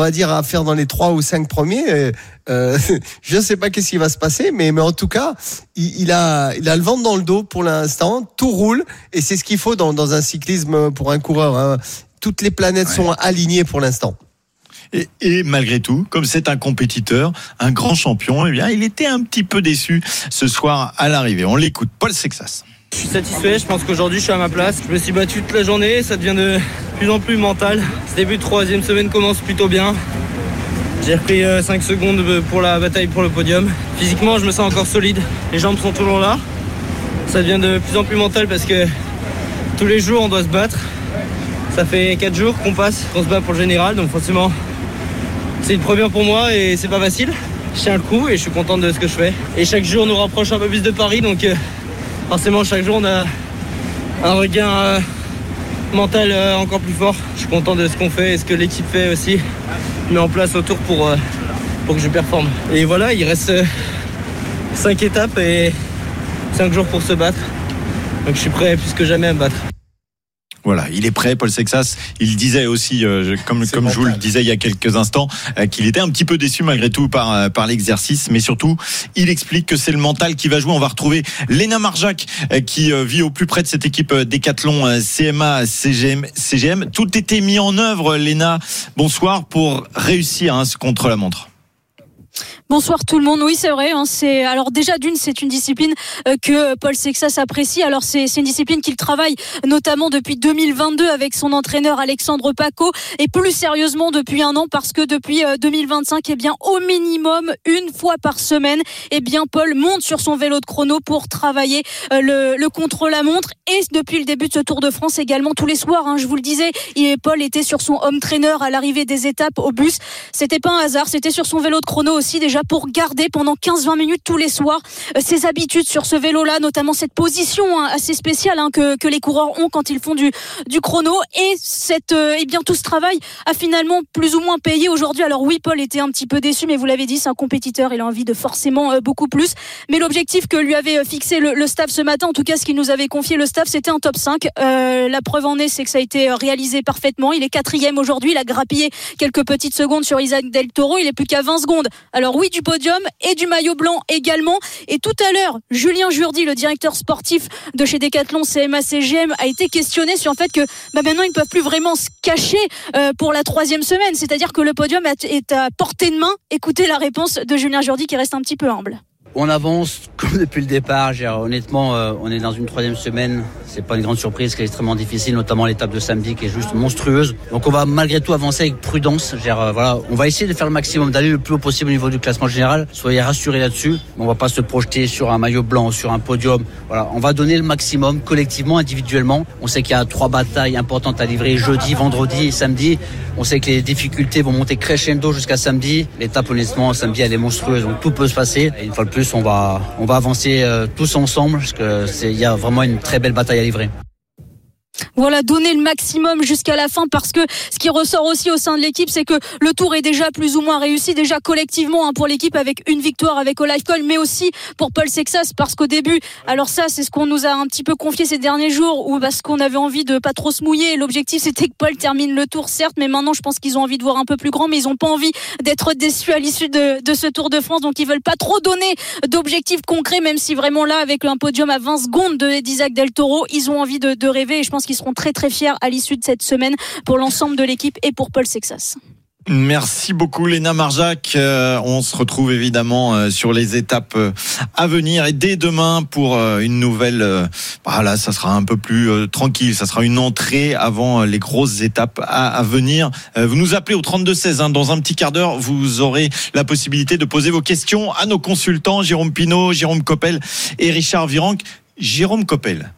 va dire, à faire dans les 3 ou 5 premiers, je ne sais pas qu'est-ce qui va se passer, mais en tout cas, il a le vent dans le dos pour l'instant, tout roule, et c'est ce qu'il faut dans un cyclisme pour un coureur, hein. Toutes les planètes sont alignées pour l'instant. Et malgré tout, comme c'est un compétiteur, un grand champion, eh bien, il était un petit peu déçu ce soir à l'arrivée. On l'écoute, Paul Sexas. Je suis satisfait, je pense qu'aujourd'hui je suis à ma place. Je me suis battu toute la journée, ça devient de plus en plus mental. Ce début de 3e semaine commence plutôt bien. J'ai repris 5 secondes pour la bataille pour le podium. Physiquement, je me sens encore solide. Les jambes sont toujours là. Ça devient de plus en plus mental parce que tous les jours on doit se battre. Ça fait 4 jours qu'on se bat pour le général, donc forcément c'est une première pour moi et c'est pas facile. Je tiens le coup et je suis content de ce que je fais. Et chaque jour nous rapproche un peu plus de Paris, donc forcément chaque jour on a un regain mental encore plus fort. Je suis content de ce qu'on fait et ce que l'équipe fait aussi, met en place autour pour que je performe. Et voilà, il reste 5 étapes et 5 jours pour se battre. Donc je suis prêt plus que jamais à me battre. Voilà, il est prêt, Paul Sexas. Il disait aussi, comme je vous le disais il y a quelques instants, qu'il était un petit peu déçu malgré tout par l'exercice, mais surtout, il explique que c'est le mental qui va jouer. On va retrouver Léna Marjac qui vit au plus près de cette équipe Décathlon CMA CGM. Tout était mis en œuvre, Léna. Bonsoir, pour réussir ce contre-la-montre. Bonsoir tout le monde. Oui, c'est vrai. Alors déjà c'est une discipline que Paul Sexas apprécie. Alors c'est une discipline qu'il travaille notamment depuis 2022 avec son entraîneur Alexandre Paco et plus sérieusement depuis 1 an parce que depuis 2025, au minimum une fois par semaine, Paul monte sur son vélo de chrono pour travailler le contre-la-montre et depuis le début de ce Tour de France également tous les soirs. Je vous le disais, Paul était sur son home trainer à l'arrivée des étapes au bus. C'était pas un hasard. C'était sur son vélo de chrono aussi déjà pour garder pendant 15-20 minutes tous les soirs ses habitudes sur ce vélo-là, notamment cette position assez spéciale que les coureurs ont quand ils font du chrono et tout ce travail a finalement plus ou moins payé aujourd'hui. Alors oui, Paul était un petit peu déçu, mais vous l'avez dit, c'est un compétiteur, il a envie de forcément beaucoup plus, mais l'objectif que lui avait fixé le staff ce matin, en tout cas ce qu'il nous avait confié le staff, c'était un top 5. La preuve en est, c'est que ça a été réalisé parfaitement. Il est 4e aujourd'hui, il a grappillé quelques petites secondes sur Isaac Del Toro, il est plus qu'à 20 secondes. Alors oui, du podium et du maillot blanc également. Et tout à l'heure, Julien Jourdi, le directeur sportif de chez Décathlon CMA CGM, a été questionné sur le fait que maintenant ils ne peuvent plus vraiment se cacher pour la 3e semaine. C'est-à-dire que le podium est à portée de main. Écoutez la réponse de Julien Jourdi qui reste un petit peu humble. On avance comme depuis le départ. Honnêtement, on est dans une 3e semaine. C'est pas une grande surprise, qui est extrêmement difficile, notamment l'étape de samedi qui est juste monstrueuse. Donc on va malgré tout avancer avec prudence. On va essayer de faire le maximum, d'aller le plus haut possible au niveau du classement général. Soyez rassurés là-dessus. On va pas se projeter sur un maillot blanc, sur un podium. Voilà, on va donner le maximum collectivement, individuellement. On sait qu'il y a 3 batailles importantes à livrer jeudi, vendredi et samedi. On sait que les difficultés vont monter crescendo jusqu'à samedi. L'étape, honnêtement, samedi, elle est monstrueuse. Donc tout peut se passer. Et une fois de plus, on va avancer tous ensemble parce que il y a vraiment une très belle bataille à livrer. Voilà, donner le maximum jusqu'à la fin parce que ce qui ressort aussi au sein de l'équipe, c'est que le tour est déjà plus ou moins réussi, déjà collectivement pour l'équipe avec une victoire avec Olaf Koll, mais aussi pour Paul Sexas parce qu'au début, alors ça c'est ce qu'on nous a un petit peu confié ces derniers jours ou parce qu'on avait envie de pas trop se mouiller. L'objectif c'était que Paul termine le tour certes, mais maintenant je pense qu'ils ont envie de voir un peu plus grand, mais ils ont pas envie d'être déçus à l'issue de ce Tour de France, donc ils veulent pas trop donner d'objectifs concrets, même si vraiment là avec un podium à 20 secondes d'Isaac Del Toro, ils ont envie de rêver et je pense qu'ils seront très très fiers à l'issue de cette semaine pour l'ensemble de l'équipe et pour Paul Sexas. Merci beaucoup Léna Marjac. On se retrouve évidemment sur les étapes à venir et dès demain pour une nouvelle. Là, ça sera un peu plus tranquille. Ça sera une entrée avant les grosses étapes à venir. Vous nous appelez au 32-16. Dans un petit quart d'heure, vous aurez la possibilité de poser vos questions à nos consultants Jérôme Pinault, Jérôme Coppel et Richard Virenque. Jérôme Coppel.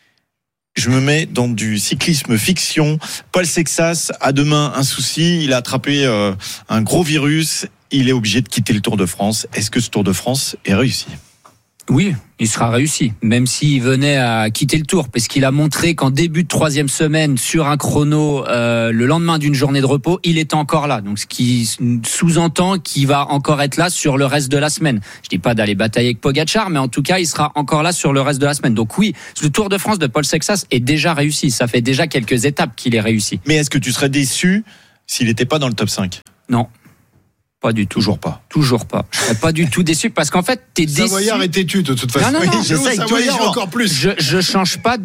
Je me mets dans du cyclisme fiction. Paul Sexas a demain un souci. Il a attrapé un gros virus. Il est obligé de quitter le Tour de France. Est-ce que ce Tour de France est réussi ? Oui, il sera réussi, même s'il venait à quitter le Tour, parce qu'il a montré qu'en début de 3e semaine, sur un chrono, le lendemain d'une journée de repos, il était encore là. Donc, ce qui sous-entend qu'il va encore être là sur le reste de la semaine. Je dis pas d'aller batailler avec Pogačar, mais en tout cas, il sera encore là sur le reste de la semaine. Donc oui, le Tour de France de Paul Sexas est déjà réussi. Ça fait déjà quelques étapes qu'il est réussi. Mais est-ce que tu serais déçu s'il n'était pas dans le top 5 ? Non. Pas du tout. Toujours pas. Toujours pas. Je serais pas du tout déçu parce qu'en fait, t'es déçu. Savoyard est têtu de toute façon. Non, j'essaye tous les Savoyard jours. encore plus. Je change pas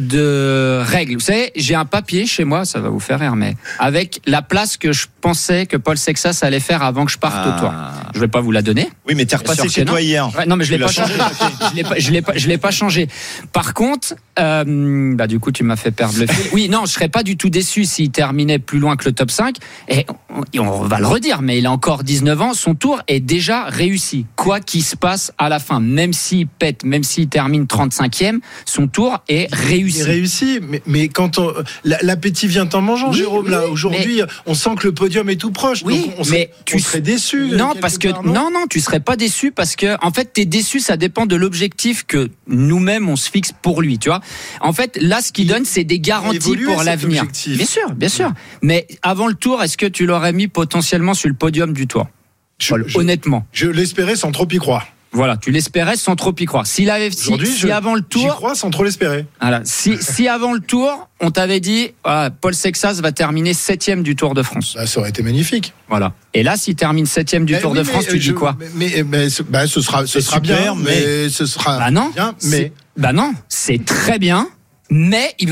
de règles. Vous savez, j'ai un papier chez moi, ça va vous faire rire, mais avec la place que je pensais que Paul Sexas allait faire avant que je parte au tour. Je vais pas vous la donner. Oui, mais t'es repassé Bien sûr chez que toi non. hier. Ouais, non, mais je l'ai Tu pas l'as changé. Je l'ai pas changé. Par contre, du coup, tu m'as fait perdre le fil. Oui, non, je serais pas du tout déçu s'il terminait plus loin que le top 5. Et on va le redire, mais il a encore 19 ans. Son tour est déjà réussi. Quoi qu'il se passe à la fin, même s'il pète, même s'il termine 35e, son tour est réussi. C'est réussi, mais quand l'appétit vient en mangeant, Oui, Jérôme, là, oui, aujourd'hui, on sent que le podium est tout proche. Oui, donc on mais serait déçu. Non, parce que non, tu serais pas déçu parce que en fait, t'es déçu, ça dépend de l'objectif que nous-mêmes on se fixe pour lui, tu vois. En fait, là, ce qu'il donne, c'est des garanties évolué, pour cet l'avenir. objectif. Bien sûr. Mais avant le tour, est-ce que tu l'aurais mis potentiellement sur le podium du tour? Honnêtement. Je l'espérais sans trop y croire. Voilà, tu l'espérais sans trop y croire. S'il avait, si avant le J'y tour, crois sans trop l'espérer. voilà, si avant le tour, on t'avait dit, Paul Sexas va terminer 7e du Tour de France. Bah, ça aurait été magnifique. Voilà. Et là, s'il termine 7e du Tour de France, tu dis quoi? Ce sera super, bien, mais ce sera Bah non. bien, mais Bah non, c'est très bien, mais il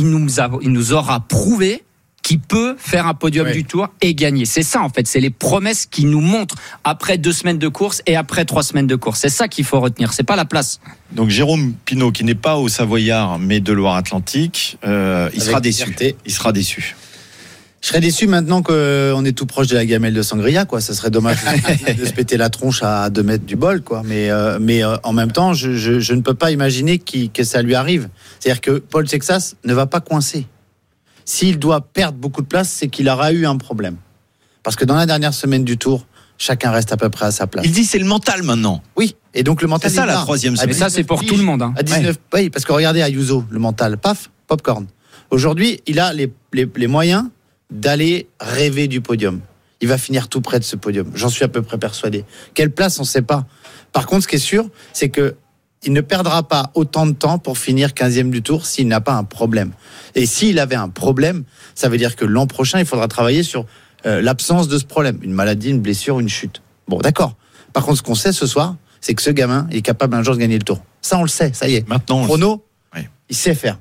nous aura prouvé qu'il peut faire un podium du Tour et gagner. C'est ça, en fait. C'est les promesses qu'il nous montre après 2 semaines de course et après 3 semaines de course. C'est ça qu'il faut retenir. C'est pas la place. Donc Jérôme Pinot, qui n'est pas au Savoyard, mais de Loire-Atlantique, il sera déçu. Il sera déçu. Je serais déçu maintenant qu'on est tout proche de la gamelle de Sangria, quoi. Ça serait dommage de se péter la tronche à 2 mètres du bol, quoi. Mais en même temps, je ne peux pas imaginer que ça lui arrive. C'est-à-dire que Paul Sexas ne va pas coincer. S'il doit perdre beaucoup de place, c'est qu'il aura eu un problème. Parce que dans la dernière semaine du Tour, chacun reste à peu près à sa place. Il dit c'est le mental maintenant. Oui, et donc le mental. C'est ça la 3e semaine. Mais ça, c'est pour tout le monde. Hein. À 19, oui, parce que regardez Ayuso, le mental, paf, popcorn. Aujourd'hui, il a les moyens d'aller rêver du podium. Il va finir tout près de ce podium. J'en suis à peu près persuadé. Quelle place, on ne sait pas. Par contre, ce qui est sûr, c'est que il ne perdra pas autant de temps pour finir 15e du Tour s'il n'a pas un problème. Et s'il avait un problème, ça veut dire que l'an prochain, il faudra travailler sur l'absence de ce problème. Une maladie, une blessure, une chute. Bon, d'accord. Par contre, ce qu'on sait ce soir, c'est que ce gamin est capable un jour de gagner le Tour. Ça, on le sait, ça y est. Maintenant, chrono, oui. Il sait faire.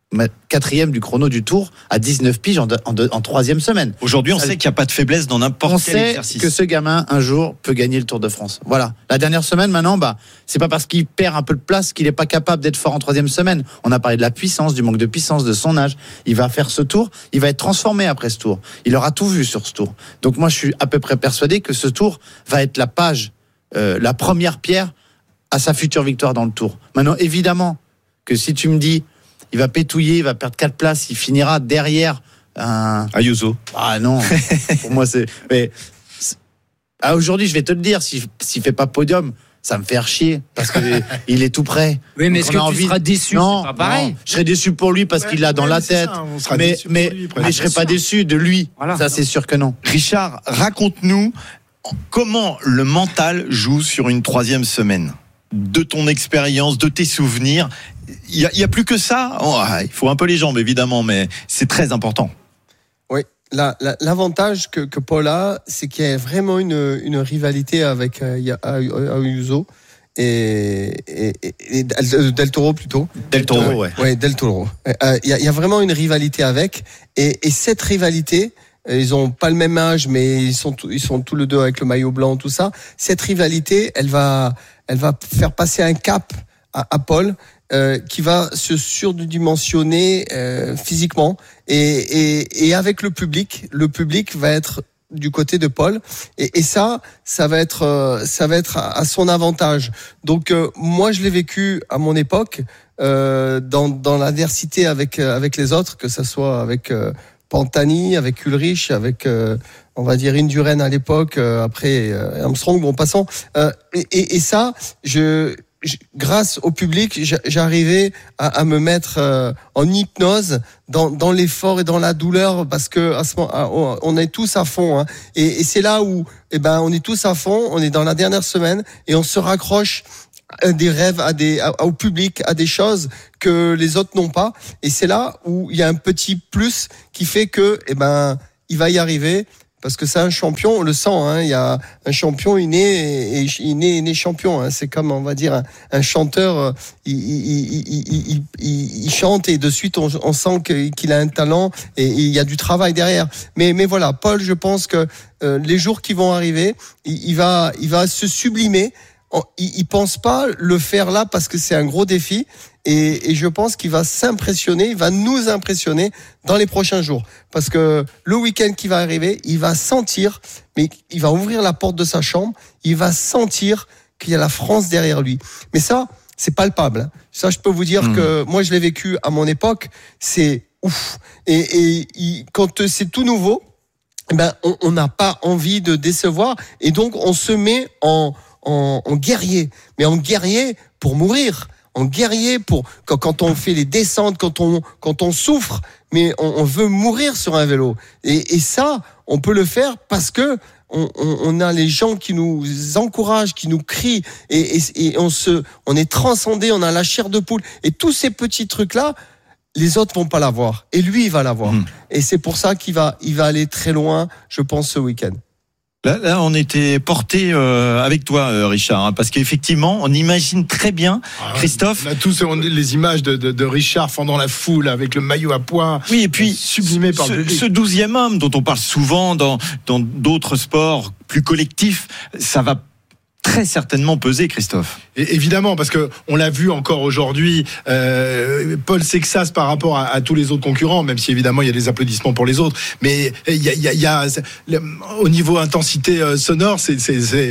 4e du chrono du Tour à 19 piges en 3e semaine. Aujourd'hui, on sait qu'il n'y a pas de faiblesse dans n'importe quel exercice. On sait que ce gamin, un jour, peut gagner le Tour de France. Voilà. La dernière semaine, maintenant, c'est pas parce qu'il perd un peu de place qu'il n'est pas capable d'être fort en 3e semaine. On a parlé de la puissance, du manque de puissance, de son âge. Il va faire ce tour. Il va être transformé après ce tour. Il aura tout vu sur ce tour. Donc moi, je suis à peu près persuadé que ce tour va être la page, la première pierre à sa future victoire dans le Tour. Maintenant, évidemment, que si tu me dis, il va pétouiller, il va perdre 4 places, il finira derrière Ayuso. Ah non, pour moi c'est. Mais aujourd'hui, je vais te le dire, s'il fait pas podium, ça me fait chier parce que il est tout prêt. Oui, mais est-ce que tu seras déçu? Non, c'est pas pareil. non, je serais déçu pour lui parce qu'il l'a dans la tête. Mais je serais pas déçu de lui. Voilà. Ça, c'est sûr que non. Richard, raconte-nous comment le mental joue sur une 3e semaine. De ton expérience, de tes souvenirs. Il y a plus que ça. Il faut un peu les jambes, évidemment, mais c'est très important. Oui, l'avantage que Paul a, c'est qu'il y a vraiment une rivalité avec Ayuso et Del Toro plutôt. Del Toro, ouais. Ouais, Del Toro. Il y a vraiment une rivalité avec, et cette rivalité, ils ont pas le même âge, mais ils sont tous les deux avec le maillot blanc, tout ça. Cette rivalité, elle va faire passer un cap à Paul, qui va se surdimensionner physiquement, et avec le public va être du côté de Paul, et ça va être à son avantage. Donc moi je l'ai vécu à mon époque dans l'adversité avec les autres, que ça soit avec Pantani, avec Ulrich, avec on va dire Indurain à l'époque, après Armstrong, bon passons, et ça grâce au public, j'arrivais à me mettre en hypnose dans l'effort et dans la douleur, parce que à ce moment, on est tous à fond, hein, et c'est là où on est tous à fond, on est dans la dernière semaine et on se raccroche à des rêves, au public, à des choses que les autres n'ont pas, et c'est là où il y a un petit plus qui fait que il va y arriver. parce que c'est un champion, on le sent. Hein, il y a un champion, il naît champion. Hein, c'est comme, on va dire, un chanteur. Il chante et de suite on sent qu'il a un talent et il y a du travail derrière. Mais voilà, Paul, je pense que les jours qui vont arriver, il va se sublimer. Il pense pas le faire là parce que c'est un gros défi et je pense qu'il va s'impressionner, il va nous impressionner dans les prochains jours parce que le week-end qui va arriver, il va sentir, mais il va ouvrir la porte de sa chambre, il va sentir qu'il y a la France derrière lui. Mais ça, c'est palpable. Hein. Ça, je peux vous dire que moi, je l'ai vécu à mon époque, c'est ouf. Et quand c'est tout nouveau, ben on n'a pas envie de décevoir et donc on se met en guerrier, mais en guerrier pour mourir, en guerrier pour quand on fait les descentes, quand on souffre, mais on veut mourir sur un vélo. Et ça, on peut le faire parce que on a les gens qui nous encouragent, qui nous crient, et on est transcendé, on a la chair de poule, et tous ces petits trucs là. Les autres vont pas l'avoir, et lui il va l'avoir. Et c'est pour ça qu'il va aller très loin, je pense, ce week-end. Là, on était porté avec toi, Richard, hein, parce qu'effectivement, on imagine très bien, Christophe. On a tous les images de Richard fendant la foule avec le maillot à pois. Oui, et puis sublimé par le public. Ce 12e homme dont on parle souvent dans d'autres sports plus collectifs, ça va très certainement peser, Christophe. Et évidemment, parce que on l'a vu encore aujourd'hui, Paul Sexas par rapport à tous les autres concurrents, même si évidemment il y a des applaudissements pour les autres, mais il y a au niveau intensité sonore, c'est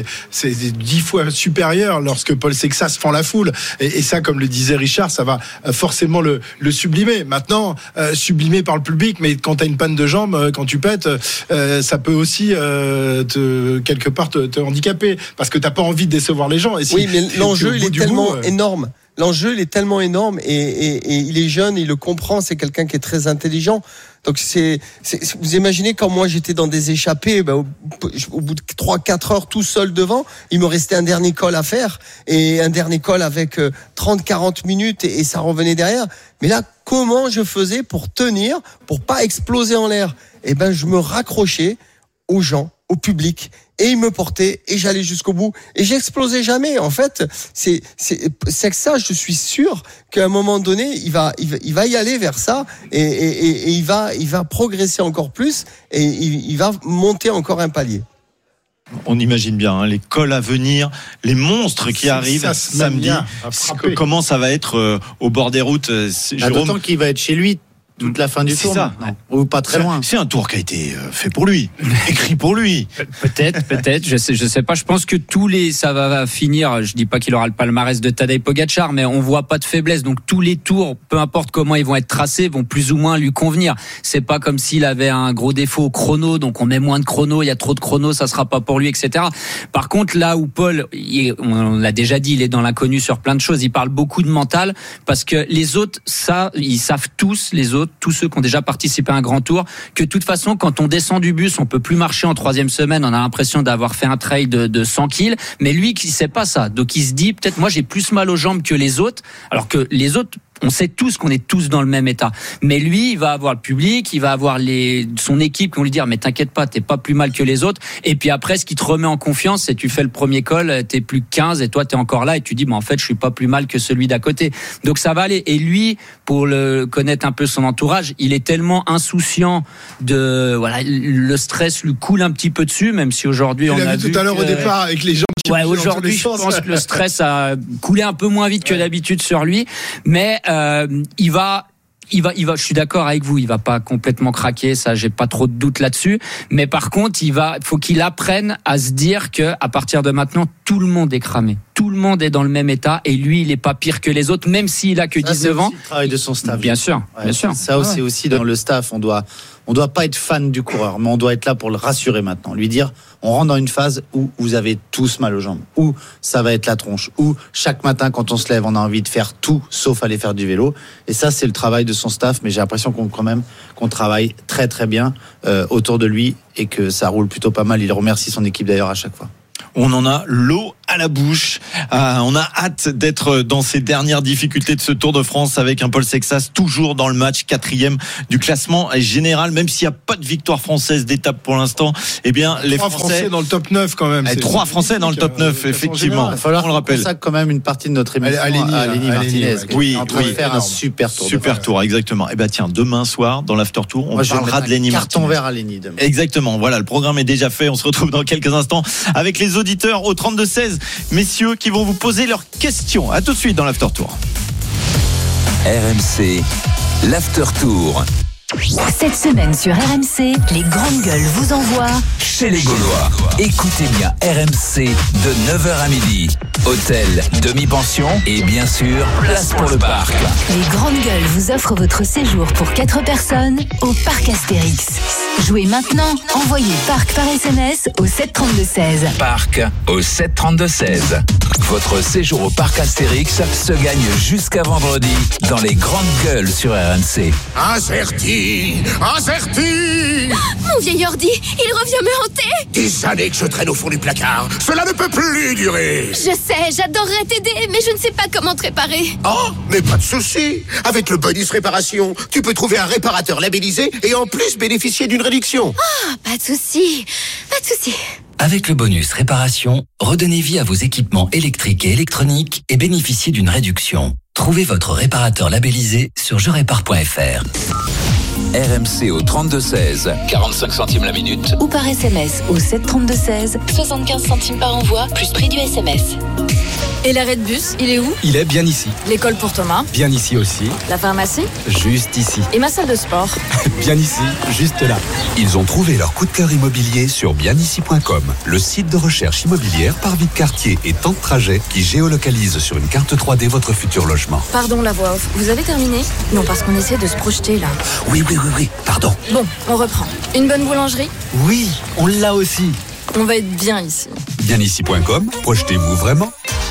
10 fois supérieur lorsque Paul Sexas fend la foule. Et ça, comme le disait Richard, ça va forcément le sublimer. Maintenant, sublimé par le public, mais quand t'as une panne de jambe, quand tu pètes, ça peut aussi quelque part te handicaper, parce que t'as pas envie de décevoir les gens. Et oui, mais l'enjeu, il est tellement énorme. L'enjeu, il est tellement énorme et il est jeune, il le comprend, c'est quelqu'un qui est très intelligent. Donc vous imaginez quand moi j'étais dans des échappées, au bout de 3-4 heures tout seul devant, il me restait un dernier col à faire et un dernier col avec 30-40 minutes et ça revenait derrière. Mais là, comment je faisais pour tenir, pour pas exploser en l'air? Je me raccrochais aux gens, au public, et il me portait et j'allais jusqu'au bout et j'explosais jamais. En fait, c'est que ça, je suis sûr qu'à un moment donné, il va y aller vers ça et il va progresser encore plus et il va monter encore un palier. On imagine bien les cols à venir, les monstres qui arrivent samedi. Comment ça va être au bord des routes, Jérôme? D'autant qu'il va être chez lui toute la fin du tour. Ça. Ou pas très loin. C'est un tour qui a été fait pour lui, écrit pour lui. Peut-être. Je sais pas. Je pense que ça va finir. Je dis pas qu'il aura le palmarès de Tadej Pogačar, mais on voit pas de faiblesse. Donc tous les tours, peu importe comment ils vont être tracés, vont plus ou moins lui convenir. C'est pas comme s'il avait un gros défaut au chrono, donc on met moins de chrono. Il y a trop de chrono, ça sera pas pour lui, etc. Par contre, là où Paul, on l'a déjà dit, il est dans l'inconnu sur plein de choses. Il parle beaucoup de mental parce que les autres, ça, ils savent tous, les autres, tous ceux qui ont déjà participé à un grand tour, que de toute façon, quand on descend du bus, on peut plus marcher en 3e semaine, on a l'impression d'avoir fait un trail de 100 kills, mais lui, il sait pas ça. Donc il se dit, peut-être moi j'ai plus mal aux jambes que les autres, alors que les autres, on sait tous qu'on est tous dans le même état. Mais lui, il va avoir le public, il va avoir son équipe qui vont lui dire, mais t'inquiète pas, t'es pas plus mal que les autres. Et puis après, ce qui te remet en confiance, c'est tu fais le premier col, t'es plus que 15 et toi t'es encore là et tu dis, en fait, je suis pas plus mal que celui d'à côté. Donc ça va aller. Et lui, pour connaître un peu son entourage, il est tellement insouciant le stress lui coule un petit peu dessus, même si aujourd'hui on a vu tout à l'heure au départ avec les gens qui aujourd'hui, je pense que le stress a coulé un peu moins vite que d'habitude sur lui, mais il va, je suis d'accord avec vous, il va pas complètement craquer, ça, j'ai pas trop de doute là-dessus. Mais par contre, faut qu'il apprenne à se dire que, à partir de maintenant, tout le monde est cramé. Tout le monde est dans le même état et lui, il est pas pire que les autres, même s'il a que 19 ans. C'est le travail de son staff. Bien sûr, bien sûr. Ça, c'est aussi dans le staff. On doit pas être fan du coureur, mais on doit être là pour le rassurer maintenant. Lui dire, on rentre dans une phase où vous avez tous mal aux jambes, où ça va être la tronche, où chaque matin, quand on se lève, on a envie de faire tout, sauf aller faire du vélo. Et ça, c'est le travail de son staff, mais j'ai l'impression qu'on travaille très très bien autour de lui et que ça roule plutôt pas mal. Il remercie son équipe d'ailleurs à chaque fois. On en a l'eau à la bouche. On a hâte d'être dans ces dernières difficultés de ce Tour de France avec un Paul Sexas toujours dans le match, 4e du classement général, même s'il n'y a pas de victoire française d'étape pour l'instant. Eh bien, les Français dans le top 9 quand même. 3 Français dans le top 9, effectivement. Il va falloir on le qu'on rappelle. consacre quand même une partie de notre émission à Lenny Martinez. Oui, qui est en train de faire un super tour. Super tour, exactement. Eh ben tiens, demain soir dans l'after tour, on parlera de Lenny Martinez. Carton vert à Lenny demain. Exactement. Voilà, le programme est déjà fait. On se retrouve dans quelques instants avec les auditeurs au 32-16, messieurs, qui vont vous poser leurs questions. À tout de suite dans l'after tour. RMC, l'after tour. Cette semaine sur RMC, les grandes gueules vous envoient Chez les Gaulois. Écoutez bien RMC de 9h à midi. Hôtel, demi-pension et bien sûr, place pour le parc. Les grandes gueules vous offrent votre séjour pour 4 personnes au parc Astérix. Jouez maintenant, envoyez parc par SMS au 732-16. Parc au 732-16. Votre séjour au parc Astérix se gagne jusqu'à vendredi dans les grandes gueules sur RMC. Incerti. Mon vieil ordi, il revient me hanter. Des années que je traîne au fond du placard. Cela ne peut plus durer. Je sais, j'adorerais t'aider, mais je ne sais pas comment te réparer. Oh, mais pas de souci. Avec le bonus réparation, tu peux trouver un réparateur labellisé et en plus bénéficier d'une réduction. Ah, pas de souci. Avec le bonus réparation, redonnez vie à vos équipements électriques et électroniques et bénéficiez d'une réduction. Trouvez votre réparateur labellisé sur jerépare.fr. RMC au 32-16, 45 centimes la minute. Ou par SMS au 732-16, 75 centimes par envoi, plus prix du SMS. Et l'arrêt de bus, il est où? Il est bien ici. L'école pour Thomas? Bien ici aussi. La pharmacie? Juste ici. Et ma salle de sport? Bien ici, juste là. Ils ont trouvé leur coup de cœur immobilier sur bienici.com, le site de recherche immobilière par vie de quartier et temps de trajet qui géolocalise sur une carte 3D votre futur logement. Pardon la voix off, vous avez terminé? Non, parce qu'on essaie de se projeter là. Oui, pardon. Bon, on reprend. Une bonne boulangerie? Oui, on l'a aussi. On va être bien ici. Bienici.com, projetez-vous vraiment?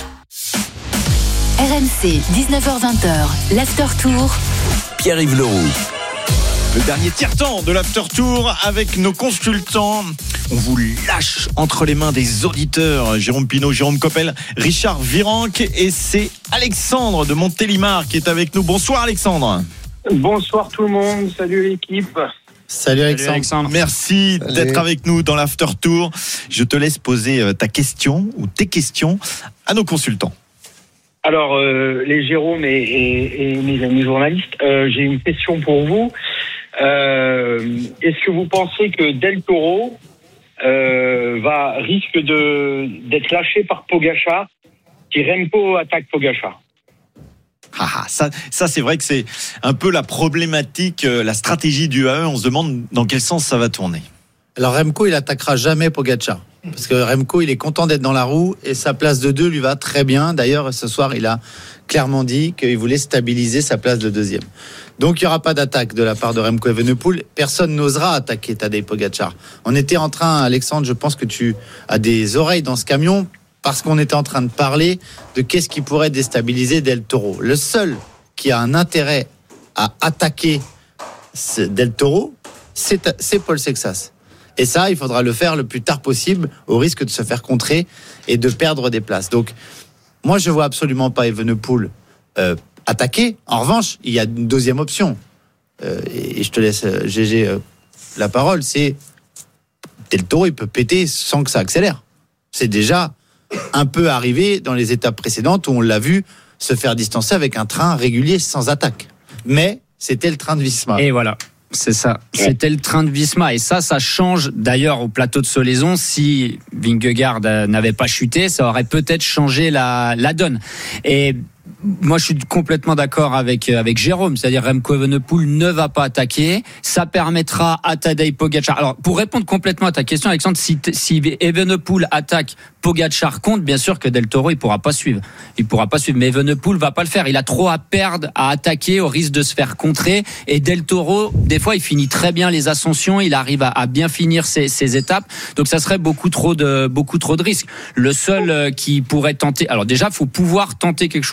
RMC, 19h-20h, l'after tour. Pierre-Yves Leroux. Le dernier tiers-temps de l'after tour avec nos consultants. On vous lâche entre les mains des auditeurs. Jérôme Pinault, Jérôme Coppel, Richard Virenque et c'est Alexandre de Montélimar qui est avec nous. Bonsoir Alexandre. Bonsoir tout le monde, salut l'équipe. Salut Alexandre. Merci d'être avec nous dans l'after tour. Je te laisse poser ta question ou tes questions à nos consultants. Alors, les Jérôme et mes amis journalistes, j'ai une question pour vous. Est-ce que vous pensez que Del Toro risque d'être lâché par Pogačar si Remco attaque Pogačar? Ça c'est vrai que c'est un peu la problématique, la stratégie du AE. On se demande dans quel sens ça va tourner. Alors Remco, il attaquera jamais Pogačar. Parce que Remco, il est content d'être dans la roue et sa place de 2 lui va très bien. D'ailleurs, ce soir, il a clairement dit qu'il voulait stabiliser sa place de 2e. Donc, il n'y aura pas d'attaque de la part de Remco Evenepoel. Personne n'osera attaquer Tadej Pogačar. On était en train, Alexandre, je pense que tu as des oreilles dans ce camion parce qu'on était en train de parler de qu'est-ce qui pourrait déstabiliser Del Toro. Le seul qui a un intérêt à attaquer Del Toro, c'est Paul Sexas. Et ça, il faudra le faire le plus tard possible au risque de se faire contrer et de perdre des places. Donc, moi, je vois absolument pas Evenepoel attaquer. En revanche, il y a une deuxième option. Et je te laisse, GG, la parole. C'est Del Toro, il peut péter sans que ça accélère. C'est déjà un peu arrivé dans les étapes précédentes où on l'a vu se faire distancer avec un train régulier sans attaque. Mais c'était le train de Visma. Et voilà. C'est ça, c'était le train de Visma et ça change d'ailleurs au plateau de Solaison. Si Vingegaard n'avait pas chuté, ça aurait peut-être changé la donne. Et moi, je suis complètement d'accord avec Jérôme, c'est-à-dire Remco Evenepoel ne va pas attaquer. Ça permettra à Tadej Pogačar. Alors, pour répondre complètement à ta question, Alexandre, si Evenepoel attaque, Pogačar compte, bien sûr que Del Toro, il pourra pas suivre. Mais Evenepoel va pas le faire. Il a trop à perdre à attaquer au risque de se faire contrer. Et Del Toro, des fois, il finit très bien les ascensions. Il arrive à bien finir ses étapes. Donc, ça serait beaucoup trop de risques. Le seul qui pourrait tenter, alors déjà, faut pouvoir tenter quelque chose.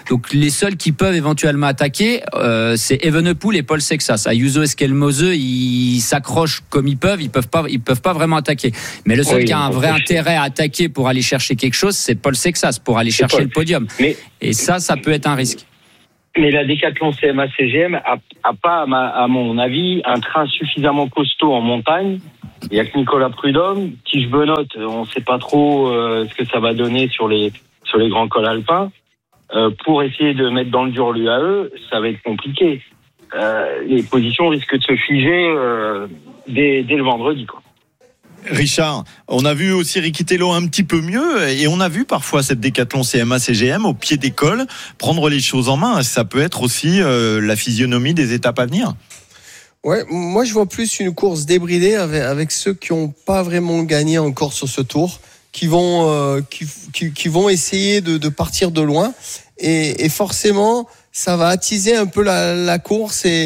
Donc les seuls qui peuvent éventuellement attaquer, c'est Evenepoel et Paul Sexas. Ayuso et Esquelmose, ils s'accrochent comme ils peuvent pas vraiment attaquer. Mais le seul qui a un vrai intérêt à attaquer pour aller chercher quelque chose, c'est Paul Sexas, pour aller chercher le podium. Et ça peut être un risque. Mais la Décathlon CMA-CGM a pas, à mon avis, un train suffisamment costaud en montagne. Il y a que Nicolas Prudhomme, Tige Benoît, on ne sait pas trop ce que ça va donner sur les grands cols alpins. Pour essayer de mettre dans le dur l'UAE, ça va être compliqué. Les positions risquent de se figer dès le vendredi, quoi. Richard, on a vu aussi Riquitello un petit peu mieux et on a vu parfois cette Décathlon CMA-CGM au pied des cols prendre les choses en main. Ça peut être aussi la physionomie des étapes à venir. Ouais, moi je vois plus une course débridée avec ceux qui n'ont pas vraiment gagné encore sur ce tour, qui vont essayer de partir de loin et forcément ça va attiser un peu la course et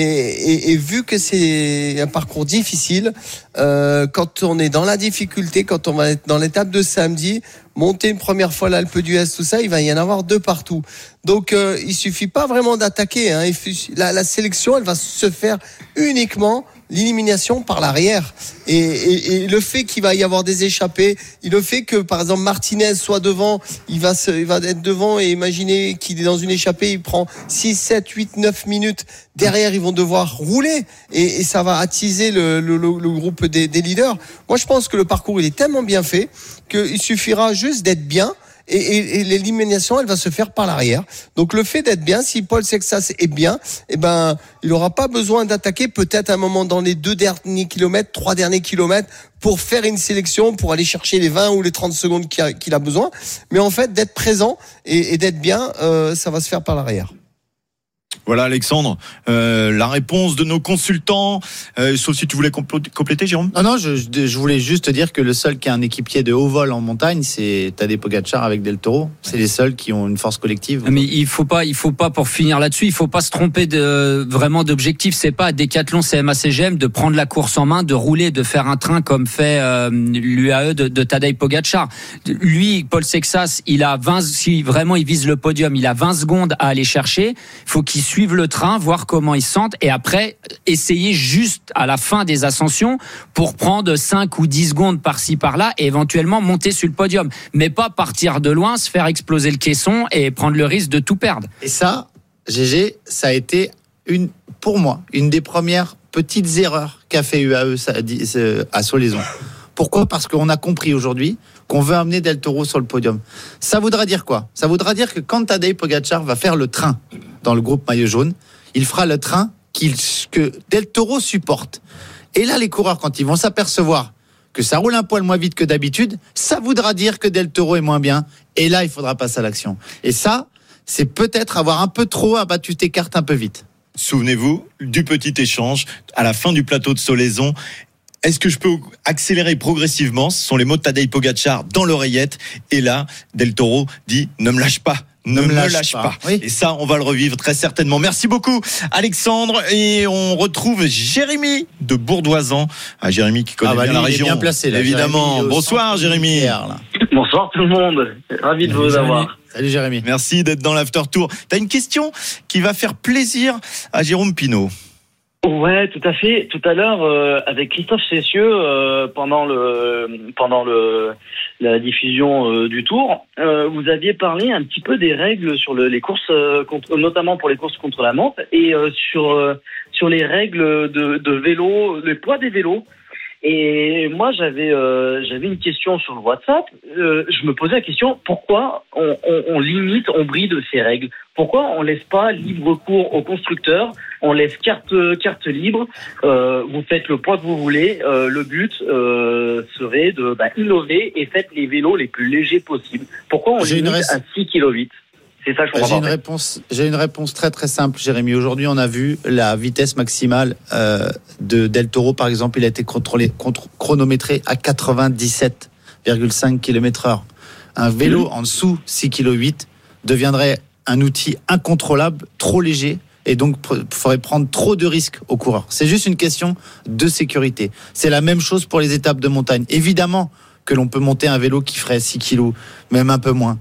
vu que c'est un parcours difficile, quand on est dans la difficulté, quand on va être dans l'étape de samedi, monter une première fois l'Alpe d'Huez, tout ça, il va y en avoir deux partout. Donc il suffit pas vraiment d'attaquer, hein. La sélection, elle va se faire uniquement l'élimination par l'arrière et le fait qu'il va y avoir des échappées, le fait que par exemple Martinez soit devant, il va être devant et imaginez qu'il est dans une échappée, il prend 6, 7, 8, 9 minutes derrière, ils vont devoir rouler et ça va attiser le groupe des leaders. Moi je pense que le parcours il est tellement bien fait qu'il suffira juste d'être bien. Et l'élimination, elle va se faire par l'arrière. Donc le fait d'être bien, si Paul Sexas est bien, il n'aura pas besoin d'attaquer peut-être à un moment dans les 2 derniers kilomètres, 3 derniers kilomètres pour faire une sélection, pour aller chercher les 20 ou les 30 secondes qu'il a besoin. Mais en fait, d'être présent et d'être bien, ça va se faire par l'arrière. Voilà Alexandre, la réponse de nos consultants, sauf si tu voulais compléter Jérôme. Non, je voulais juste te dire que le seul qui a un équipier de haut vol en montagne, c'est Tadej Pogačar avec Del Toro. C'est les seuls qui ont une force collective. Mais il faut pas pour finir là-dessus, il faut pas se tromper vraiment d'objectif. C'est pas Décathlon CMA-CGM de prendre la course en main, de rouler, de faire un train comme fait l'UAE de Tadej Pogačar. Lui, Paul Sexas, il a 20, si vraiment il vise le podium, il a 20 secondes à aller chercher. Il faut qu'il suivre le train, voir comment ils se sentent et après essayer juste à la fin des ascensions pour prendre 5 ou 10 secondes par-ci par-là et éventuellement monter sur le podium, mais pas partir de loin, se faire exploser le caisson et prendre le risque de tout perdre. Et ça, GG, ça a été pour moi une des premières petites erreurs qu'a fait UAE à Solaison. Pourquoi ? Parce qu'on a compris aujourd'hui qu'on veut amener Del Toro sur le podium. Ça voudra dire quoi ? Ça voudra dire que quand Tadej Pogačar va faire le train dans le groupe maillot jaune, il fera le train que Del Toro supporte. Et là, les coureurs, quand ils vont s'apercevoir que ça roule un poil moins vite que d'habitude, ça voudra dire que Del Toro est moins bien. Et là, il faudra passer à l'action. Et ça, c'est peut-être avoir un peu trop abattu tes cartes un peu vite. Souvenez-vous du petit échange à la fin du plateau de Solaison. Est-ce que je peux accélérer progressivement ? Ce sont les mots de Tadej Pogačar dans l'oreillette. Et là, Del Toro dit « Ne me lâche pas ». Ne me lâche pas. Oui. Et ça, on va le revivre très certainement. Merci beaucoup, Alexandre. Et on retrouve Jérémy de Bourdoisan. Jérémy qui connaît bien la région. Il est bien placé, là. Évidemment. Jérémy, bonsoir, Jérémy. Bonsoir tout le monde. Ravi de vous avoir. Salut, Jérémy. Merci d'être dans l'After Tour. T'as une question qui va faire plaisir à Jérôme Pinault. Ouais, tout à fait. Tout à l'heure, avec Christophe Cessieux, pendant la diffusion du Tour, vous aviez parlé un petit peu des règles sur les courses notamment pour les courses contre la montre et sur les règles de vélo, le poids des vélos. Et moi, j'avais une question sur le WhatsApp. Je me posais la question, pourquoi on limite, on bride ces règles ? Pourquoi on laisse pas libre cours aux constructeurs ? On laisse carte libre. Vous faites le poids que vous voulez. Le but serait de innover et faites les vélos les plus légers possibles. Pourquoi on limite à 6,8 kg ? C'est ça, je comprends pas. J'ai une réponse très très simple, Jérémy. Aujourd'hui, on a vu la vitesse maximale de Del Toro, par exemple. Il a été chronométré à 97,5 km/h. Un vélo en dessous 6,8 kg deviendrait un outil incontrôlable, trop léger, et donc ferait prendre trop de risques aux coureurs. C'est juste une question de sécurité. C'est la même chose pour les étapes de montagne. Évidemment que l'on peut monter un vélo qui ferait 6 kg, même un peu moins.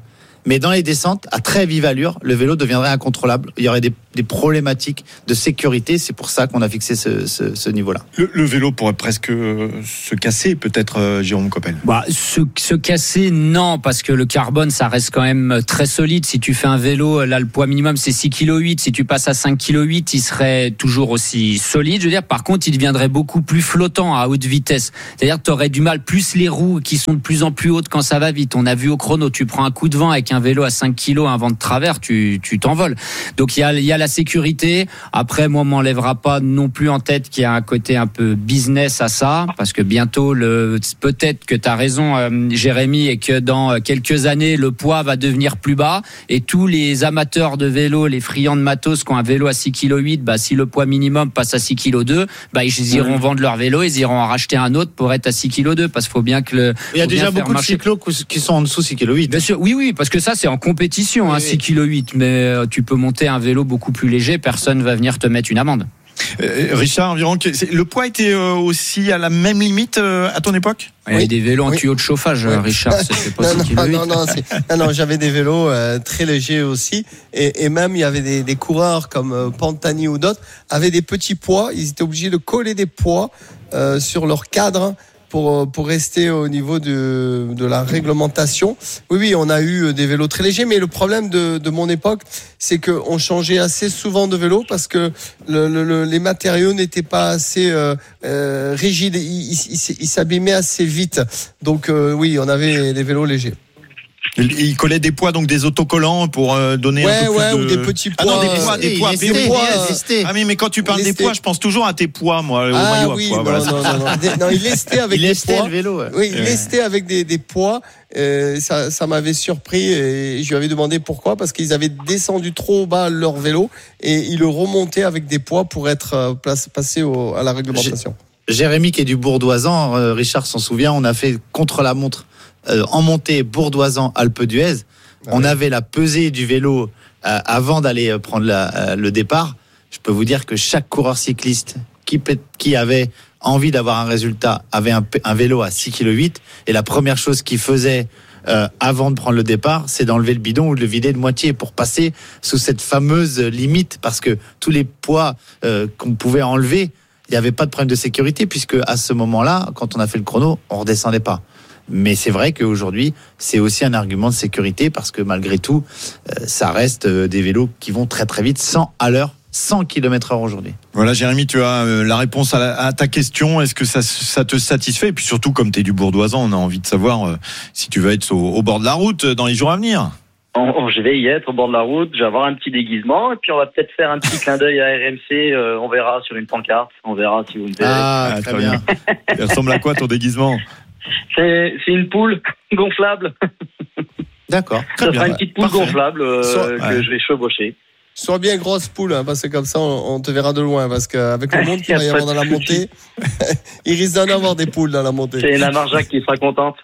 Mais dans les descentes, à très vive allure, le vélo deviendrait incontrôlable. Il y aurait des problématiques de sécurité. C'est pour ça qu'on a fixé ce niveau-là. Le vélo pourrait presque se casser, peut-être, Jérôme Coppel. Se casser, non, parce que le carbone, ça reste quand même très solide. Si tu fais un vélo, là, le poids minimum, c'est 6,8 kg. Si tu passes à 5,8 kg, il serait toujours aussi solide. Je veux dire, par contre, il deviendrait beaucoup plus flottant à haute vitesse. C'est-à-dire que tu aurais du mal, plus les roues qui sont de plus en plus hautes quand ça va vite. On a vu au chrono, tu prends un coup de vent avec un vélo à 5 kg, un vent de travers, tu t'envoles. Donc il y a la sécurité. Après, moi, on m'enlèvera pas non plus en tête qu'il y a un côté un peu business à ça, parce que bientôt, peut-être que tu as raison, Jérémy, et que dans quelques années, le poids va devenir plus bas, et tous les amateurs de vélo, les friands de matos qui ont un vélo à 6,8 kg, si le poids minimum passe à 6,2 kg, ils iront vendre leur vélo, ils iront en racheter un autre pour être à 6,2 kg, parce qu'il faut bien que il y a déjà beaucoup de cyclos qui sont en dessous 6,8 kg. Bien sûr, oui, parce que ça, c'est en compétition, 6,8 kg, mais tu peux monter un vélo beaucoup plus léger, personne va venir te mettre une amende. Richard, environ, le poids était aussi à la même limite à ton époque ? Il y avait des vélos en tuyau de chauffage, Richard, c'était pas 6,8 kg. Non, j'avais des vélos très légers aussi, et même il y avait des coureurs comme Pantani ou d'autres avaient des petits poids, ils étaient obligés de coller des poids sur leur cadre pour rester au niveau de la réglementation. Oui, on a eu des vélos très légers, mais le problème de mon époque, c'est qu'on changeait assez souvent de vélo parce que les matériaux n'étaient pas assez rigides, ils s'abîmaient assez vite. Donc oui, on avait des vélos légers. Il collait des poids, donc des autocollants pour donner un peu plus de... ou des petits poids. Des poids. Ah mais quand tu parles des poids, je pense toujours à tes pois, moi, au maillot à poids. Non, il lestait avec des poids. Le vélo. Oui, il lestait avec des poids. Ça m'avait surpris et je lui avais demandé pourquoi, parce qu'ils avaient descendu trop bas leur vélo et ils le remontaient avec des poids pour être passé à la réglementation. Jérémy qui est du Bourdoisan, Richard s'en souvient, on a fait contre la montre en montée Bourdoisan-Alpe d'Huez. On avait la pesée du vélo avant d'aller prendre le départ. Je peux vous dire que chaque coureur cycliste qui avait envie d'avoir un résultat avait un vélo à 6,8 kg, et la première chose qu'il faisait avant de prendre le départ, c'est d'enlever le bidon ou de le vider de moitié pour passer sous cette fameuse limite, parce que tous les poids qu'on pouvait enlever, il n'y avait pas de problème de sécurité, puisque à ce moment-là, quand on a fait le chrono, on ne redescendait pas. Mais c'est vrai qu'aujourd'hui, c'est aussi un argument de sécurité, parce que malgré tout, ça reste des vélos qui vont très très vite, 100 à l'heure, 100 km/h aujourd'hui. Voilà, Jérémy, tu as la réponse à ta question. Est-ce que ça te satisfait ? Et puis surtout, comme tu es du Bourdoisan, on a envie de savoir si tu vas être au bord de la route dans les jours à venir. Je vais y être au bord de la route, je vais avoir un petit déguisement, et puis on va peut-être faire un petit clin d'œil à RMC, on verra sur une pancarte, on verra si vous me verrez. Ah, très bien. Il ressemble à quoi ton déguisement ? C'est une poule gonflable. D'accord. Ça sera une petite poule gonflable que je vais chevaucher. Sois bien grosse poule, parce que comme ça on te verra de loin, parce qu'avec le monde qu'il va y avoir dans la montée, il risque d'en avoir des poules dans la montée. C'est la Marjac qui sera contente.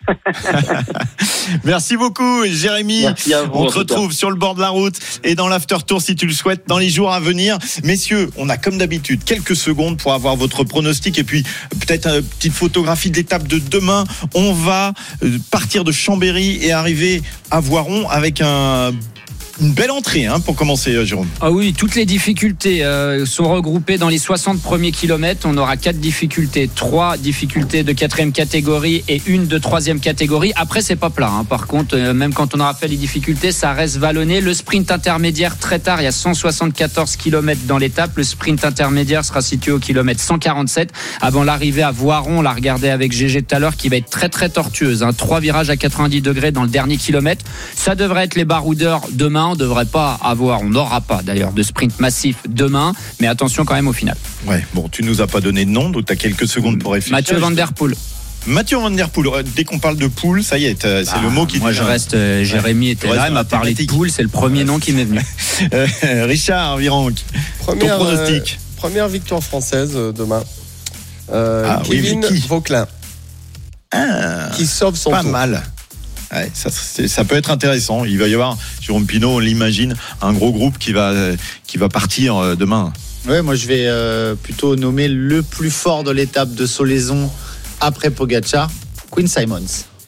Merci beaucoup, Jérémy. Merci à vous, on te retrouve sur le bord de la route et dans l'after tour si tu le souhaites dans les jours à venir. Messieurs, on a comme d'habitude quelques secondes pour avoir votre pronostic et puis peut-être une petite photographie de l'étape de demain. On va partir de Chambéry et arriver à Voiron avec une belle entrée pour commencer, Jérôme. Ah oui, toutes les difficultés sont regroupées dans les 60 premiers kilomètres. On aura 4 difficultés, 3 difficultés de 4e catégorie et une de 3e catégorie. Après, c'est pas plat. Par contre, même quand on aura fait les difficultés, ça reste vallonné. Le sprint intermédiaire, très tard, il y a 174 kilomètres dans l'étape. Le sprint intermédiaire sera situé au kilomètre 147. Avant l'arrivée à Voiron, on l'a regardé avec GG tout à l'heure, qui va être très très tortueuse. 3 virages à 90 degrés dans le dernier kilomètre. Ça devrait être les baroudeurs demain. On n'aura pas d'ailleurs de sprint massif demain, mais attention quand même au final. Ouais, bon, tu nous as pas donné de nom, donc tu as quelques secondes pour réfléchir. Mathieu Van Der Poel. Mathieu Van Der Poel, dès qu'on parle de Poel, ça y est, c'est le mot qui... Moi je reste, Jérémy était là, il m'a parlé de Poel, c'est le premier nom qui m'est venu. Richard Virenque, ton pronostic. Première victoire française demain. Kevin Vauquelin, qui sauve son tour. Pas mal. Ouais, ça peut être intéressant. Il va y avoir, Jérôme Pinault, on l'imagine, un gros groupe qui va partir demain. Ouais, moi je vais plutôt nommer le plus fort de l'étape de Solaison après Pogacar, Quinn Simmons.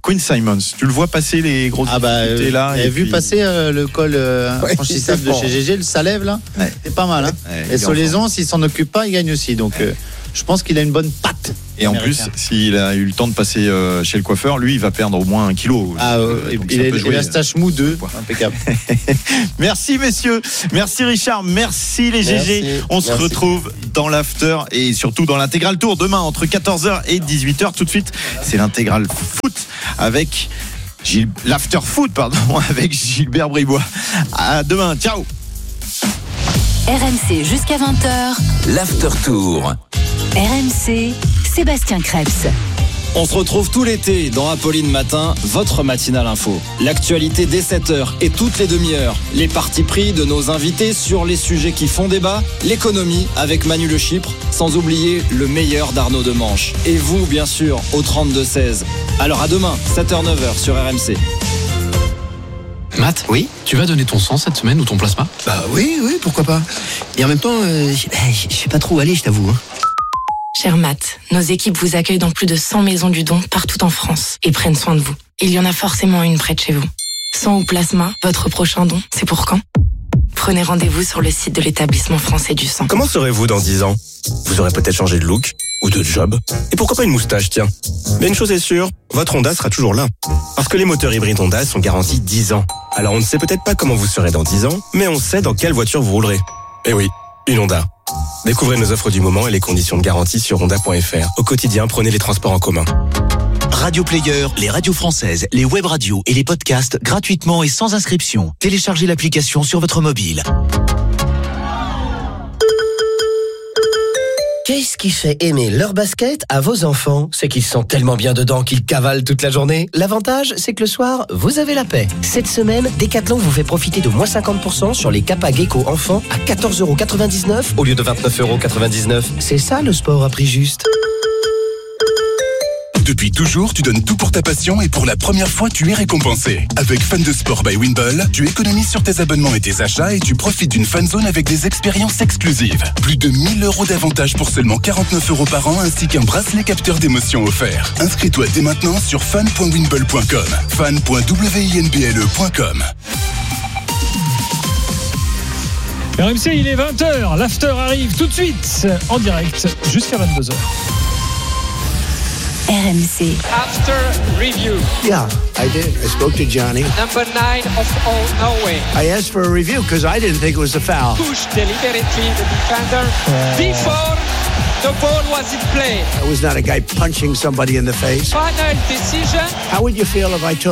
Quinn Simons. Tu le vois passer les grosses difficultés là. Vous avez vu passer le col infranchissable de chez GG, le Salève là. C'est pas mal. Et Solaison, s'il s'en occupe pas, il gagne aussi. Donc je pense qu'il a une bonne patte. Et en plus, s'il a eu le temps de passer chez le coiffeur, lui, il va perdre au moins 1 kilo. Il a Stache Mou 2. Impeccable. Merci, messieurs. Merci, Richard. Merci, les GG. On se retrouve dans l'after et surtout dans l'intégral tour demain entre 14h et 18h. Tout de suite, c'est l'intégral foot avec l'after foot, avec Gilbert Bribois. À demain. Ciao. RMC jusqu'à 20h. L'after tour. RMC, Sébastien Krebs. On se retrouve tout l'été dans Apolline Matin, votre matinale info. L'actualité dès 7h et toutes les demi-heures. Les partis pris de nos invités sur les sujets qui font débat. L'économie avec Manu Le Chypre, sans oublier le meilleur d'Arnaud Demanche. Et vous, bien sûr, au 32-16. Alors à demain, 7h-9h sur RMC. Matt, oui, tu vas donner ton sang cette semaine ou ton plasma ? Bah oui, pourquoi pas. Et en même temps, je sais pas trop où aller, je t'avoue. Cher Matt, nos équipes vous accueillent dans plus de 100 maisons du don partout en France et prennent soin de vous. Il y en a forcément une près de chez vous. Sang ou plasma, votre prochain don, c'est pour quand ? Prenez rendez-vous sur le site de l'établissement français du sang. Comment serez-vous dans 10 ans ? Vous aurez peut-être changé de look ou de job. Et pourquoi pas une moustache, tiens. Mais une chose est sûre, votre Honda sera toujours là. Parce que les moteurs hybrides Honda sont garantis 10 ans. Alors on ne sait peut-être pas comment vous serez dans 10 ans, mais on sait dans quelle voiture vous roulerez. Eh oui, une Honda. Découvrez nos offres du moment et les conditions de garantie sur honda.fr. Au quotidien, prenez les transports en commun. Radio Player, les radios françaises, les web radios et les podcasts gratuitement et sans inscription. Téléchargez l'application sur votre mobile. Qu'est-ce qui fait aimer leur basket à vos enfants ? C'est qu'ils sont tellement bien dedans qu'ils cavalent toute la journée. L'avantage, c'est que le soir, vous avez la paix. Cette semaine, Decathlon vous fait profiter de moins 50% sur les Kappa Gecko enfants à 14,99€ au lieu de 29,99€. C'est ça le sport à prix juste. Depuis toujours, tu donnes tout pour ta passion et pour la première fois, tu es récompensé. Avec Fan de Sport by Winball, tu économises sur tes abonnements et tes achats et tu profites d'une fan zone avec des expériences exclusives. Plus de 1 000 € d'avantages pour seulement 49€ par an ainsi qu'un bracelet capteur d'émotion offert. Inscris-toi dès maintenant sur fan.winball.com. fan.winble.com. RMC, il est 20h, l'after arrive tout de suite en direct jusqu'à 22h. RMC. After review. Yeah, I did. I spoke to Johnny. Number 9 of all Norway. I asked for a review because I didn't think it was a foul. Pushed deliberately the defender before the ball was in play. I was not a guy punching somebody in the face. Final decision. How would you feel if I took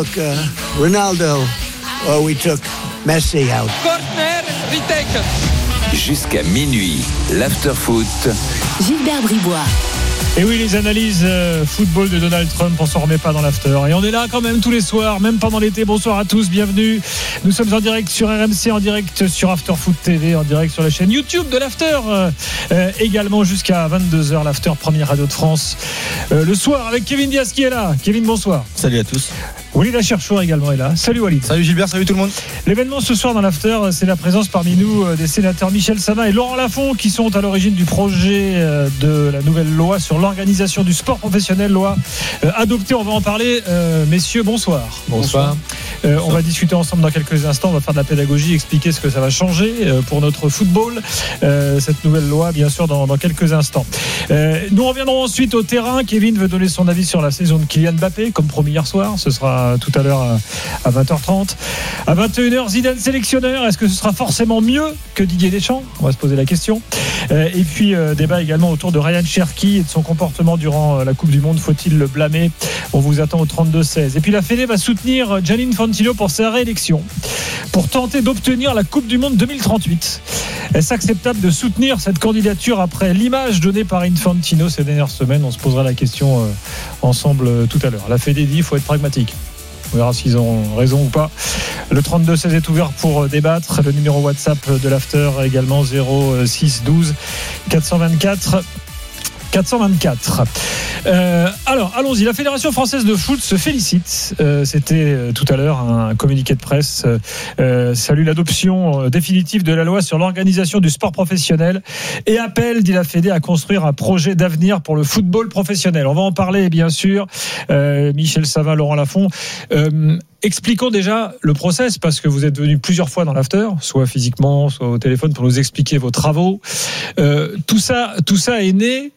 Ronaldo or we took Messi out? Corner retaken. Jusqu'à minuit, l'after-foot. Gilbert Bribois. Et oui, les analyses football de Donald Trump, on s'en remet pas dans l'after. Et on est là quand même tous les soirs, même pendant l'été. Bonsoir à tous, bienvenue. Nous sommes en direct sur RMC, en direct sur After Foot TV, en direct sur la chaîne YouTube de l'after. Également jusqu'à 22h, l'after, première radio de France. Le soir avec Kevin Diaz qui est là. Kevin, bonsoir. Salut à tous. Walid Acherchour également est là. Salut Walid. Salut Gilbert, salut tout le monde. L'événement ce soir dans l'after, c'est la présence parmi nous des sénateurs Michel Savin et Laurent Lafont qui sont à l'origine du projet de la nouvelle loi sur l'organisation du sport professionnel, loi adoptée. On va en parler. Messieurs, bonsoir. Bonsoir. On va discuter ensemble dans quelques instants. On va faire de la pédagogie, expliquer ce que ça va changer pour notre football. Cette nouvelle loi, bien sûr, dans quelques instants. Nous reviendrons ensuite au terrain. Kevin veut donner son avis sur la saison de Kylian Mbappé, comme promis hier soir. Ce sera tout à l'heure à 20h30. À 21h, Zidane sélectionneur. Est-ce que ce sera forcément mieux que Didier Deschamps ? On va se poser la question. Et puis, débat également autour de Ryan Cherki et de son comportement durant la Coupe du Monde. Faut-il le blâmer ? On vous attend au 32-16. Et puis, la Fédé va soutenir Gianni Infantino pour sa réélection, pour tenter d'obtenir la Coupe du Monde 2038. Est-ce acceptable de soutenir cette candidature après l'image donnée par Infantino ces dernières semaines ? On se posera la question ensemble tout à l'heure. La Fédé dit qu'il faut être pragmatique. On verra s'ils ont raison ou pas. Le 32-16 est ouvert pour débattre. Le numéro WhatsApp de l'after également 06 12 424 424. Alors, allons-y. La Fédération française de foot se félicite. C'était tout à l'heure un communiqué de presse. Salue l'adoption définitive de la loi sur l'organisation du sport professionnel et appelle, dit la Fédé, à construire un projet d'avenir pour le football professionnel. On va en parler, bien sûr. Michel Savin, Laurent Lafont. Expliquons déjà le process, parce que vous êtes venus plusieurs fois dans l'after, soit physiquement, soit au téléphone, pour nous expliquer vos travaux. Tout ça est né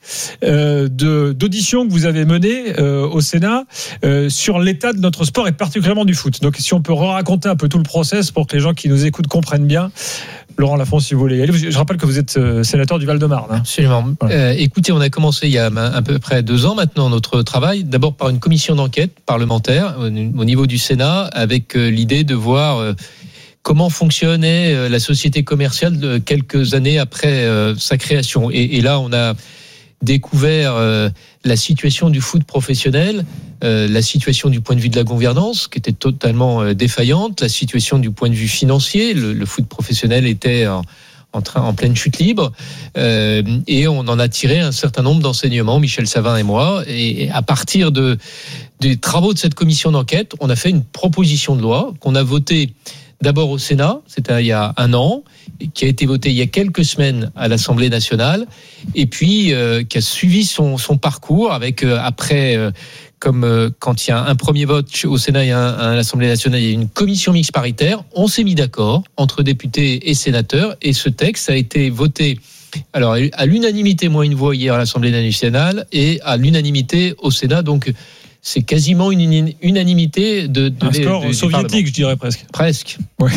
d'auditions que vous avez menées au Sénat sur l'état de notre sport et particulièrement du foot. Donc, si on peut raconter un peu tout le process pour que les gens qui nous écoutent comprennent bien. Laurent Lafont, si vous voulez. Je rappelle que vous êtes sénateur du Val-de-Marne. Hein. Absolument. Voilà. Écoutez, on a commencé il y a à peu près 2 ans maintenant notre travail, d'abord par une commission d'enquête parlementaire au niveau du Sénat, avec l'idée de voir comment fonctionnait la société commerciale quelques années après sa création. Et là, on a découvert la situation du foot professionnel, la situation du point de vue de la gouvernance qui était totalement défaillante, la situation du point de vue financier, le foot professionnel était en pleine chute libre, et on en a tiré un certain nombre d'enseignements, Michel Savin et moi, et à partir des travaux de cette commission d'enquête, on a fait une proposition de loi qu'on a votée d'abord au Sénat, c'était il y a 1 an, qui a été votée il y a quelques semaines à l'Assemblée nationale, et puis qui a suivi son parcours avec après, comme quand il y a un premier vote au Sénat et à l'Assemblée nationale, il y a une commission mixte paritaire. On s'est mis d'accord entre députés et sénateurs, et ce texte a été voté. Alors à l'unanimité, moins une voix hier à l'Assemblée nationale, et à l'unanimité au Sénat. Donc c'est quasiment une unanimité un score soviétique, je dirais presque. Presque. Ouais.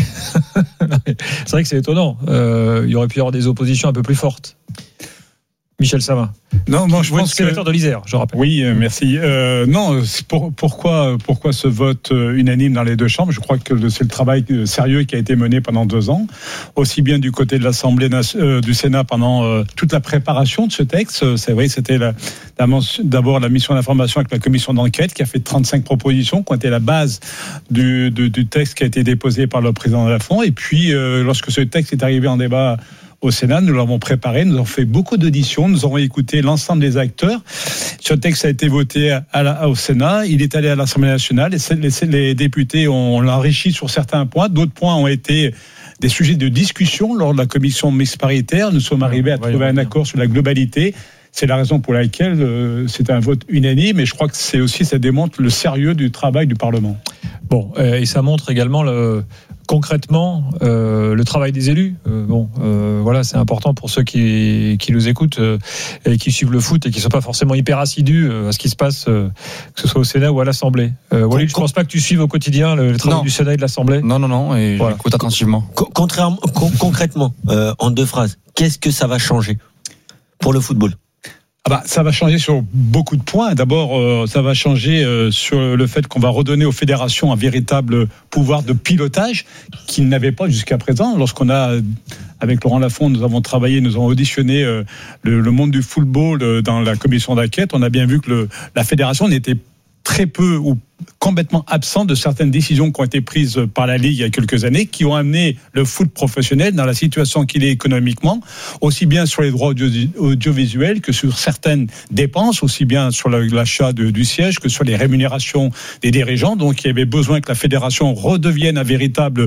C'est vrai que c'est étonnant. Il y aurait pu y avoir des oppositions un peu plus fortes. Michel Savin. Non, moi je pense que sénateur de l'Isère, je rappelle. Oui, merci. Non, pourquoi ce vote unanime dans les 2 chambres ? Je crois que c'est le travail sérieux qui a été mené pendant 2 ans, aussi bien du côté de l'Assemblée du Sénat pendant toute la préparation de ce texte. C'est vrai, c'était d'abord la mission d'information avec la commission d'enquête qui a fait 35 propositions qui ont été la base du texte qui a été déposé par le président Lafont. Et puis, lorsque ce texte est arrivé en débat au Sénat, nous l'avons préparé, nous avons fait beaucoup d'auditions, nous avons écouté l'ensemble des acteurs. Ce texte a été voté au Sénat, il est allé à l'Assemblée nationale, et les députés ont l'enrichi sur certains points. D'autres points ont été des sujets de discussion lors de la commission mixte paritaire. Nous sommes arrivés à trouver un accord sur la globalité. C'est la raison pour laquelle c'est un vote unanime, et je crois que ça démontre le sérieux du travail du Parlement. Bon, et ça montre également concrètement le travail des élus. Voilà, c'est important pour ceux qui nous écoutent et qui suivent le foot et qui ne sont pas forcément hyper assidus à ce qui se passe, que ce soit au Sénat ou à l'Assemblée. Walid, je ne pense pas que tu suives au quotidien le travail du Sénat et de l'Assemblée. Non, et voilà. J'écoute attentivement. Concrètement, en 2 phrases, qu'est-ce que ça va changer pour le football ? Ça va changer sur beaucoup de points. D'abord, ça va changer sur le fait qu'on va redonner aux fédérations un véritable pouvoir de pilotage qu'ils n'avaient pas jusqu'à présent. Lorsqu'on a, avec Laurent Lafont, nous avons auditionné le monde du football dans la commission d'enquête. On a bien vu que la fédération n'était très peu ou complètement absent de certaines décisions qui ont été prises par la Ligue il y a quelques années, qui ont amené le foot professionnel dans la situation qu'il est économiquement, aussi bien sur les droits audiovisuels que sur certaines dépenses, aussi bien sur l'achat du siège que sur les rémunérations des dirigeants. Donc il y avait besoin que la fédération redevienne un véritable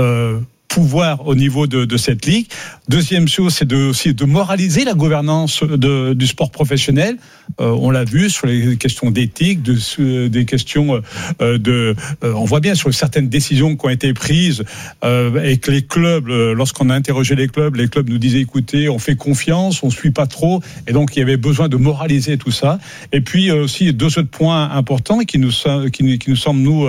pouvoir au niveau de cette ligue. Deuxième chose, c'est aussi de moraliser la gouvernance du sport professionnel. On l'a vu sur les questions d'éthique, des questions on voit bien sur certaines décisions qui ont été prises et que les clubs, lorsqu'on a interrogé les clubs nous disaient écoutez, on fait confiance, on suit pas trop, et donc il y avait besoin de moraliser tout ça. Et puis aussi 2 autres points importants qui nous semblent nous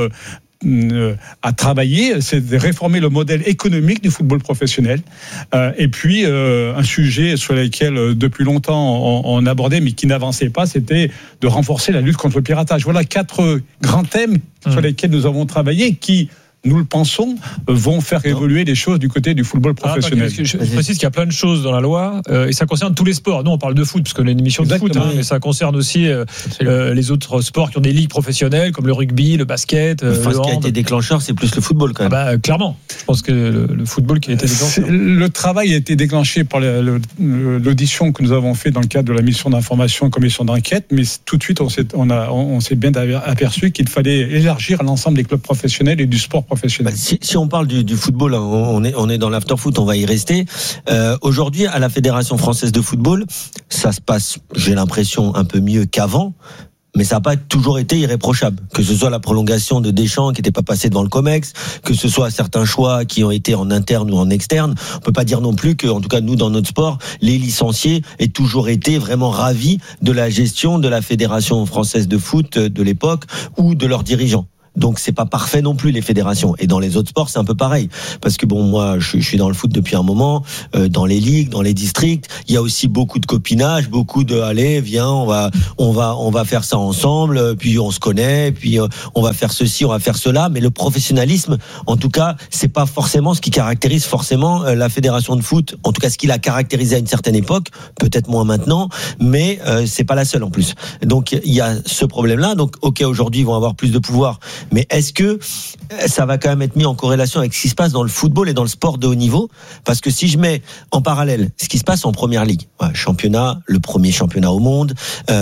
à travailler, c'est de réformer le modèle économique du football professionnel. Et puis, un sujet sur lequel depuis longtemps on abordait, mais qui n'avançait pas, c'était de renforcer la lutte contre le piratage. Voilà 4 grands thèmes sur lesquels nous avons travaillé, qui nous le pensons, vont faire évoluer les choses du côté du football professionnel. Je précise qu'il y a plein de choses dans la loi et ça concerne tous les sports. Nous, on parle de foot parce qu'on a une émission de foot, mais ça concerne aussi les autres sports qui ont des ligues professionnelles comme le rugby, le basket, le hand. Ce qui a été déclencheur, c'est plus le football quand même. Clairement, je pense que le football qui a été déclencheur. Le travail a été déclenché par l'audition que nous avons fait dans le cadre de la mission d'information, commission d'enquête, mais tout de suite on s'est bien aperçu qu'il fallait élargir à l'ensemble des clubs professionnels et du sport professionnel. Si on parle du football, on est dans l'after-foot, on va y rester. Aujourd'hui, à la Fédération française de football, ça se passe, j'ai l'impression, un peu mieux qu'avant. Mais ça n'a pas toujours été irréprochable. Que ce soit la prolongation de Deschamps qui n'était pas passé devant le COMEX, que ce soit certains choix qui ont été en interne ou en externe. On peut pas dire non plus que, en tout cas nous dans notre sport, les licenciés aient toujours été vraiment ravis de la gestion de la Fédération française de foot de l'époque ou de leurs dirigeants. Donc c'est pas parfait non plus les fédérations, et dans les autres sports c'est un peu pareil, parce que bon, moi je suis dans le foot depuis un moment, dans les ligues, dans les districts, il y a aussi beaucoup de copinage, beaucoup de allez viens on va faire ça ensemble, puis on se connaît, puis on va faire ceci, on va faire cela, mais le professionnalisme en tout cas c'est pas forcément ce qui caractérise forcément la fédération de foot, en tout cas ce qui l'a caractérisé à une certaine époque, peut-être moins maintenant, mais c'est pas la seule en plus. Donc il y a ce problème là, donc ok, aujourd'hui ils vont avoir plus de pouvoir. Mais est-ce que ça va quand même être mis en corrélation avec ce qui se passe dans le football et dans le sport de haut niveau ? Parce que si je mets en parallèle ce qui se passe en première ligue, championnat, le premier championnat au monde,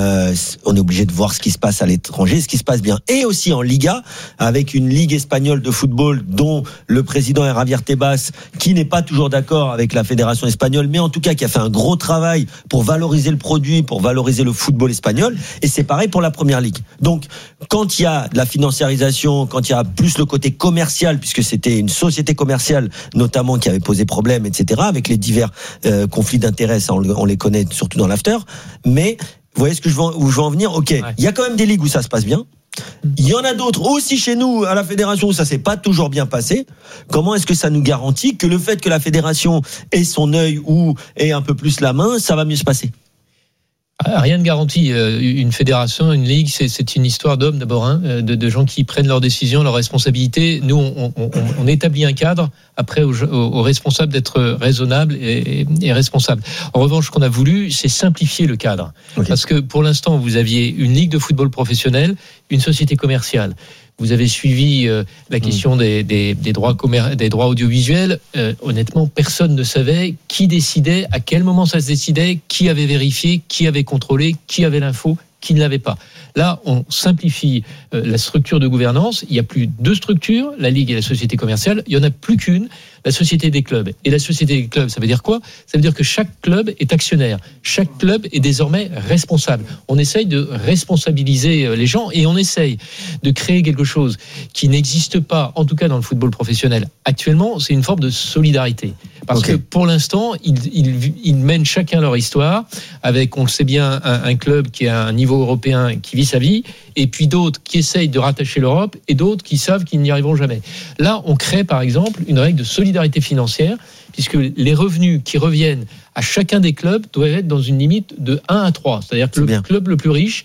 on est obligé de voir ce qui se passe à l'étranger, ce qui se passe bien. Et aussi en Liga, avec une ligue espagnole de football dont le président est Javier Tebas, qui n'est pas toujours d'accord avec la fédération espagnole, mais en tout cas qui a fait un gros travail pour valoriser le produit, pour valoriser le football espagnol. Et c'est pareil pour la première ligue. Donc, quand il y a de la financiarisation, quand il y a plus le côté commercial, puisque c'était une société commerciale notamment qui avait posé problème, etc., avec les divers conflits d'intérêts, ça on les connaît surtout dans l'after, mais vous voyez où je veux en venir. Ok, il y a quand même des ligues où ça se passe bien. Il y en a d'autres aussi chez nous à la fédération où ça s'est pas toujours bien passé. Comment est-ce que ça nous garantit que le fait que la fédération ait son œil ou ait un peu plus la main, ça va mieux se passer ? Rien ne garantit. Une fédération, une ligue, c'est une histoire d'hommes d'abord, de gens qui prennent leurs décisions, leurs responsabilités. Nous, on établit un cadre, après aux responsables d'être raisonnables et responsables. En revanche, ce qu'on a voulu, c'est simplifier le cadre. Okay. Parce que pour l'instant, vous aviez une ligue de football professionnel, une société commerciale. Vous avez suivi la question des droits audiovisuels. Honnêtement, personne ne savait qui décidait, à quel moment ça se décidait, qui avait vérifié, qui avait contrôlé, qui avait l'info, qui ne l'avait pas. Là, on simplifie la structure de gouvernance. Il n'y a plus deux structures, la Ligue et la société commerciale. Il n'y en a plus qu'une, la société des clubs. Et la société des clubs, ça veut dire quoi ? Ça veut dire que chaque club est actionnaire. Chaque club est désormais responsable. On essaye de responsabiliser les gens et on essaye de créer quelque chose qui n'existe pas, en tout cas dans le football professionnel. Actuellement, c'est une forme de solidarité. Parce que pour l'instant, ils mènent chacun leur histoire avec, on le sait bien, un club qui a un niveau européen qui vit sa vie, et puis d'autres qui essayent de rattacher l'Europe, et d'autres qui savent qu'ils n'y arriveront jamais. Là, on crée par exemple une règle de solidarité financière, puisque les revenus qui reviennent à chacun des clubs doivent être dans une limite de 1 à 3. C'est-à-dire que le club le plus riche,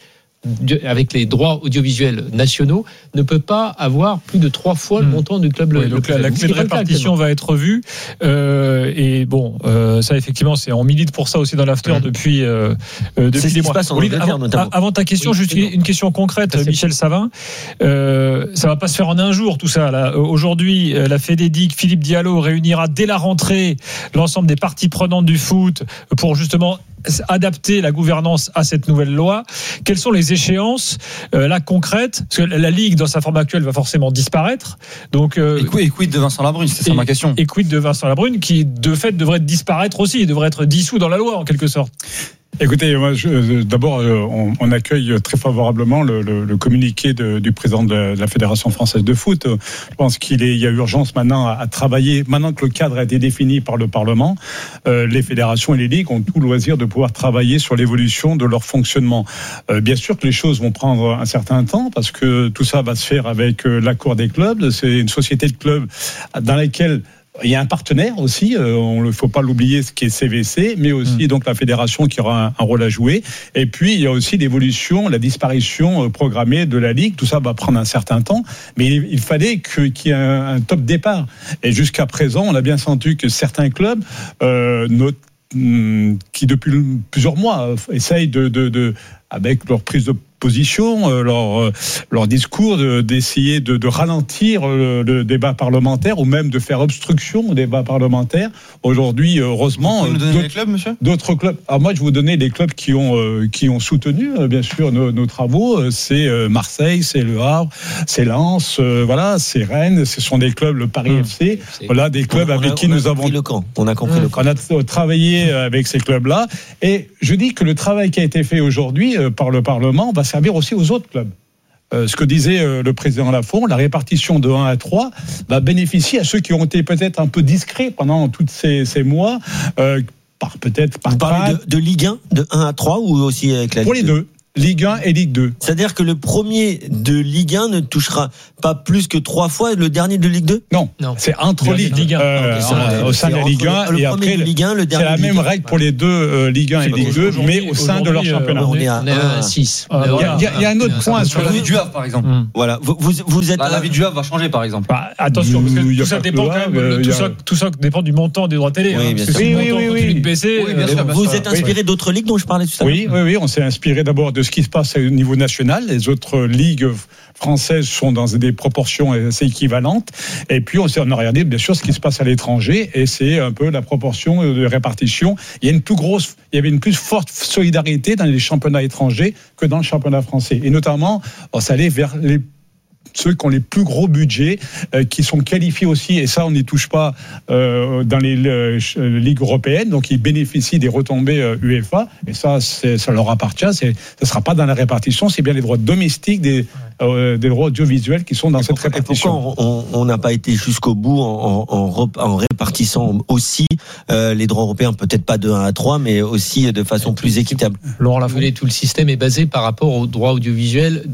avec les droits audiovisuels nationaux, ne peut pas avoir plus de 3 fois le montant du club. Oui, donc la clé de répartition va être revue. Et bon, ça effectivement, on milite pour ça aussi dans l'after depuis des mois. Avant ta question, juste une question concrète, Michel Savin. Ça va pas se faire en un jour tout ça. Là. Aujourd'hui, la Fédédic, Philippe Diallo réunira dès la rentrée l'ensemble des parties prenantes du foot pour justement adapter la gouvernance à cette nouvelle loi. Quelles sont les échéances là concrètes ? Parce que la Ligue dans sa forme actuelle va forcément disparaître. Donc et quid de Vincent Labrune, c'est ça ma question. Et quid de Vincent Labrune qui de fait devrait disparaître aussi, il devrait être dissous dans la loi en quelque sorte. Écoutez, moi, d'abord, on accueille très favorablement le communiqué du président de la Fédération française de foot. Je pense qu'il y a urgence maintenant à travailler. Maintenant que le cadre a été défini par le Parlement, les fédérations et les ligues ont tout loisir de pouvoir travailler sur l'évolution de leur fonctionnement. Bien sûr que les choses vont prendre un certain temps parce que tout ça va se faire avec l'accord des clubs. C'est une société de clubs dans laquelle Il y a un partenaire aussi, on ne faut pas l'oublier, ce qui est CVC, mais aussi donc la fédération qui aura un rôle à jouer. Et puis il y a aussi l'évolution, la disparition programmée de la Ligue. Tout ça va prendre un certain temps, mais il fallait qu'il y ait un top départ. Et jusqu'à présent, on a bien senti que certains clubs, qui depuis plusieurs mois essayent avec leur prise de position, leur discours, d'essayer de ralentir le débat parlementaire ou même de faire obstruction au débat parlementaire. Aujourd'hui, heureusement, vous pouvez nous donner les clubs, monsieur ? D'autres clubs. Alors moi, je vais vous donner les clubs qui ont soutenu, bien sûr, nos travaux. C'est Marseille, c'est Le Havre, c'est Lens, voilà, c'est Rennes. Ce sont des clubs, le Paris FC. Voilà, des clubs avec qui nous avons. On a compris le camp. On a travaillé avec ces clubs-là. Et je dis que le travail qui a été fait aujourd'hui par le Parlement va servir aussi aux autres clubs. Ce que disait le président Lafont, la répartition de 1 à 3 va bénéficier à ceux qui ont été peut-être un peu discrets pendant tous ces mois, Vous parlez de Ligue 1, de 1 à 3 ou aussi avec la Ligue 2 ? Pour les deux. Ligue 1 et Ligue 2. C'est-à-dire que le premier de Ligue 1 ne touchera pas plus que 3 fois le dernier de Ligue 2 ? Non. C'est entre Ligue 1, au sein de la Ligue 1 et après Ligue 1, le dernier c'est la même règle pour les deux Ligue 1 et Ligue 2, mais au sein de leur championnat. On est à 6. Il y a un autre point sur la vie du Havre, par exemple. Voilà, vous êtes. La vie du Havre va changer, par exemple. Attention, parce que tout ça dépend quand même. Tout ça dépend du montant des droits télé. Oui, bien sûr. Oui, baisser. Vous êtes inspiré d'autres ligues dont je parlais tout à l'heure ? Oui, on s'est inspiré d'abord de ce qui se passe au niveau national. Les autres ligues françaises sont dans des proportions assez équivalentes. Et puis, on a regardé, bien sûr, ce qui se passe à l'étranger. Et c'est un peu la proportion de répartition. Il y avait une plus forte solidarité dans les championnats étrangers que dans le championnat français. Et notamment, ça allait vers ceux qui ont les plus gros budgets, qui sont qualifiés aussi, et ça on n'y touche pas dans les ligues européennes, donc ils bénéficient des retombées UEFA, et ça leur appartient, ça ne sera pas dans la répartition, c'est bien les droits domestiques des droits audiovisuels qui sont dans cette répartition. Pourquoi on n'a pas été jusqu'au bout en répartissant aussi les droits européens, peut-être pas de 1 à 3, mais aussi de façon plus équitable ? Laurent Lafont, tout le système est basé par rapport aux droits audiovisuels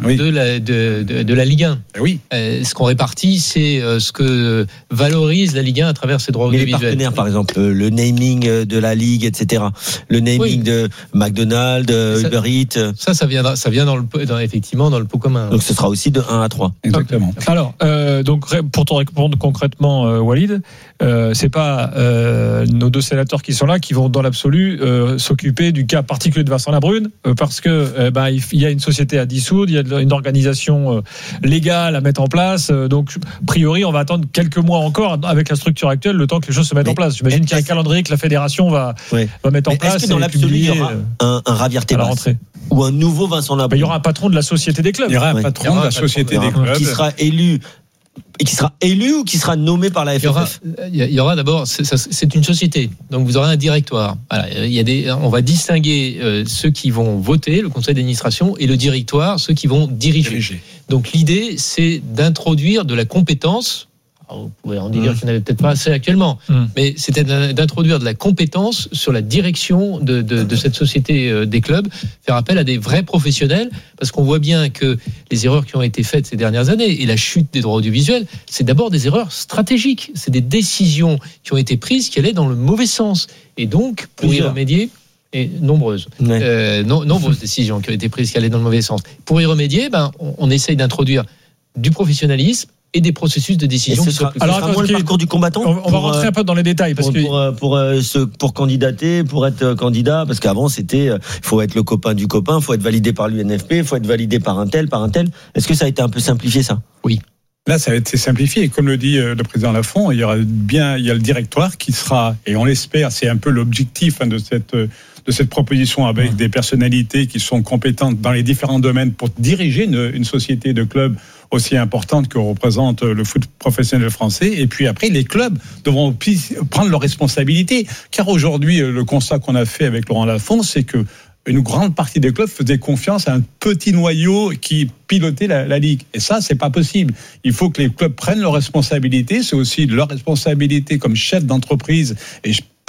de la Ligue 1. Oui. Ce qu'on répartit, c'est ce que valorise la Ligue 1 à travers ses droits audiovisuels. Mais les partenaires, par exemple, le naming de la Ligue, etc. Le naming de McDonald's, Uber Eats. Ça vient effectivement dans le pot commun. Donc ce sera aussi de 1 à 3. Exactement. Alors, donc pour te répondre concrètement, Walid, c'est pas nos deux sénateurs qui sont là qui vont dans l'absolu s'occuper du cas particulier de Vincent Labrune, parce que il y a une société à dissoudre, il y a une organisation légale à mettre en place. Donc, a priori, on va attendre quelques mois encore avec la structure actuelle, le temps que les choses se mettent en place. J'imagine qu'il y a un calendrier que la fédération va mettre en place. Est-ce que dans l'absolu, il y aura un Javier Tebas ou un nouveau Vincent Labrune ? Il y aura un patron de la société des clubs. Il y aura un patron de la société des clubs qui sera élu. Et qui sera élu ou qui sera nommé par la FFF ? Il y aura d'abord, c'est une société, donc vous aurez un directoire. Voilà, on va distinguer ceux qui vont voter, le conseil d'administration, et le directoire, ceux qui vont diriger. Donc l'idée, c'est d'introduire de la compétence. Alors, vous pouvez en dire qu'il n'y en avait peut-être pas assez actuellement, mais c'était d'introduire de la compétence sur la direction de cette société des clubs, faire appel à des vrais professionnels, parce qu'on voit bien que les erreurs qui ont été faites ces dernières années et la chute des droits audiovisuels, c'est d'abord des erreurs stratégiques, c'est des décisions qui ont été prises qui allaient dans le mauvais sens, et donc pour y remédier. Et nombreuses décisions qui ont été prises qui allaient dans le mauvais sens. Pour y remédier, on essaye d'introduire du professionnalisme et des processus de décision. Alors, le parcours du combattant. On va rentrer un peu dans les détails parce pour candidater, pour être candidat, parce qu'avant c'était, il faut être le copain du copain, il faut être validé par l'UNFP, il faut être validé par un tel. Est-ce que ça a été un peu simplifié, ça ? Oui. Là, ça a été simplifié. Et comme le dit le président Lafont, il y a le directoire qui sera, et on l'espère, c'est un peu l'objectif de cette proposition, avec des personnalités qui sont compétentes dans les différents domaines pour diriger une société de clubs aussi importante que représente le foot professionnel français. Et puis après, les clubs devront prendre leurs responsabilités. Car aujourd'hui, le constat qu'on a fait avec Laurent Lafont, c'est que une grande partie des clubs faisaient confiance à un petit noyau qui pilotait la Ligue. Et ça, c'est pas possible. Il faut que les clubs prennent leurs responsabilités. C'est aussi leur responsabilité comme chef d'entreprise. Et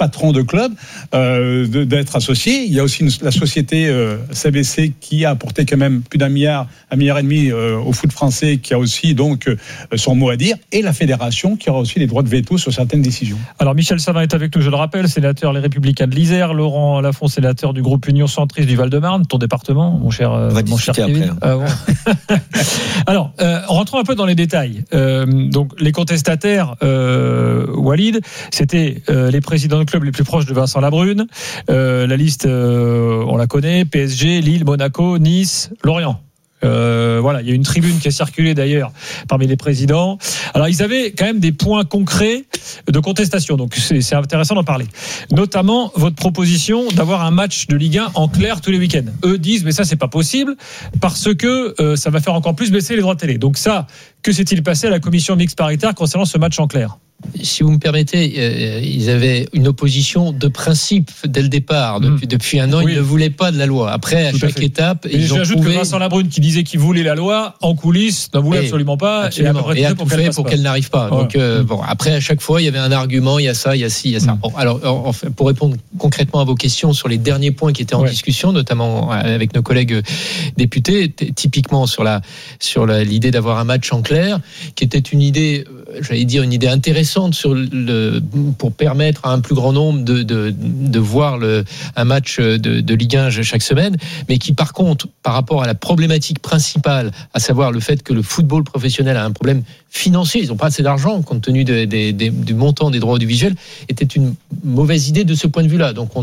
patrons de clubs d'être associés. Il y a aussi la société CBC qui a apporté quand même plus d'1 milliard, 1,5 milliard au foot français, qui a aussi donc son mot à dire, et la fédération qui aura aussi les droits de veto sur certaines décisions. Alors Michel Savin est avec nous, je le rappelle, sénateur Les Républicains de l'Isère, Laurent Lafont, sénateur du groupe Union Centriste du Val-de-Marne, ton département, mon cher Kevin. Bon. Alors, rentrons un peu dans les détails. Donc, les contestataires, Walid, c'était les présidents de clubs les plus proches de Vincent Labrune. La liste, on la connaît, PSG, Lille, Monaco, Nice, Lorient. Voilà, il y a une tribune qui a circulé d'ailleurs parmi les présidents. Alors ils avaient quand même des points concrets de contestation, donc c'est intéressant d'en parler. Notamment votre proposition d'avoir un match de Ligue 1 en clair tous les week-ends. Eux disent mais ça c'est pas possible parce que ça va faire encore plus baisser les droits de télé. Donc ça, que s'est-il passé à la commission mixte paritaire concernant ce match en clair ? Si vous me permettez, ils avaient une opposition de principe dès le départ. Depuis un an, ils ne voulaient pas de la loi. Après, à chaque étape, ils ont j'ajoute trouvé... que Vincent Labrune, qui disait qu'il voulait la loi, en coulisses, n'en voulait absolument pas. Absolument. Et a tout fait pour qu'elle n'arrive pas. Donc, bon, après, à chaque fois, il y avait un argument, il y a ça, il y a ci, il y a ça. Bon, alors, en fait, pour répondre concrètement à vos questions sur les derniers points qui étaient en discussion, notamment avec nos collègues députés, typiquement sur l'idée d'avoir un match en clair, qui était une idée, j'allais dire, une idée intéressante pour permettre à un plus grand nombre de voir un match de Ligue 1 chaque semaine, mais qui par contre, par rapport à la problématique principale, à savoir le fait que le football professionnel a un problème financier, ils n'ont pas assez d'argent compte tenu du montant des droits audiovisuels, était une mauvaise idée de ce point de vue-là. Donc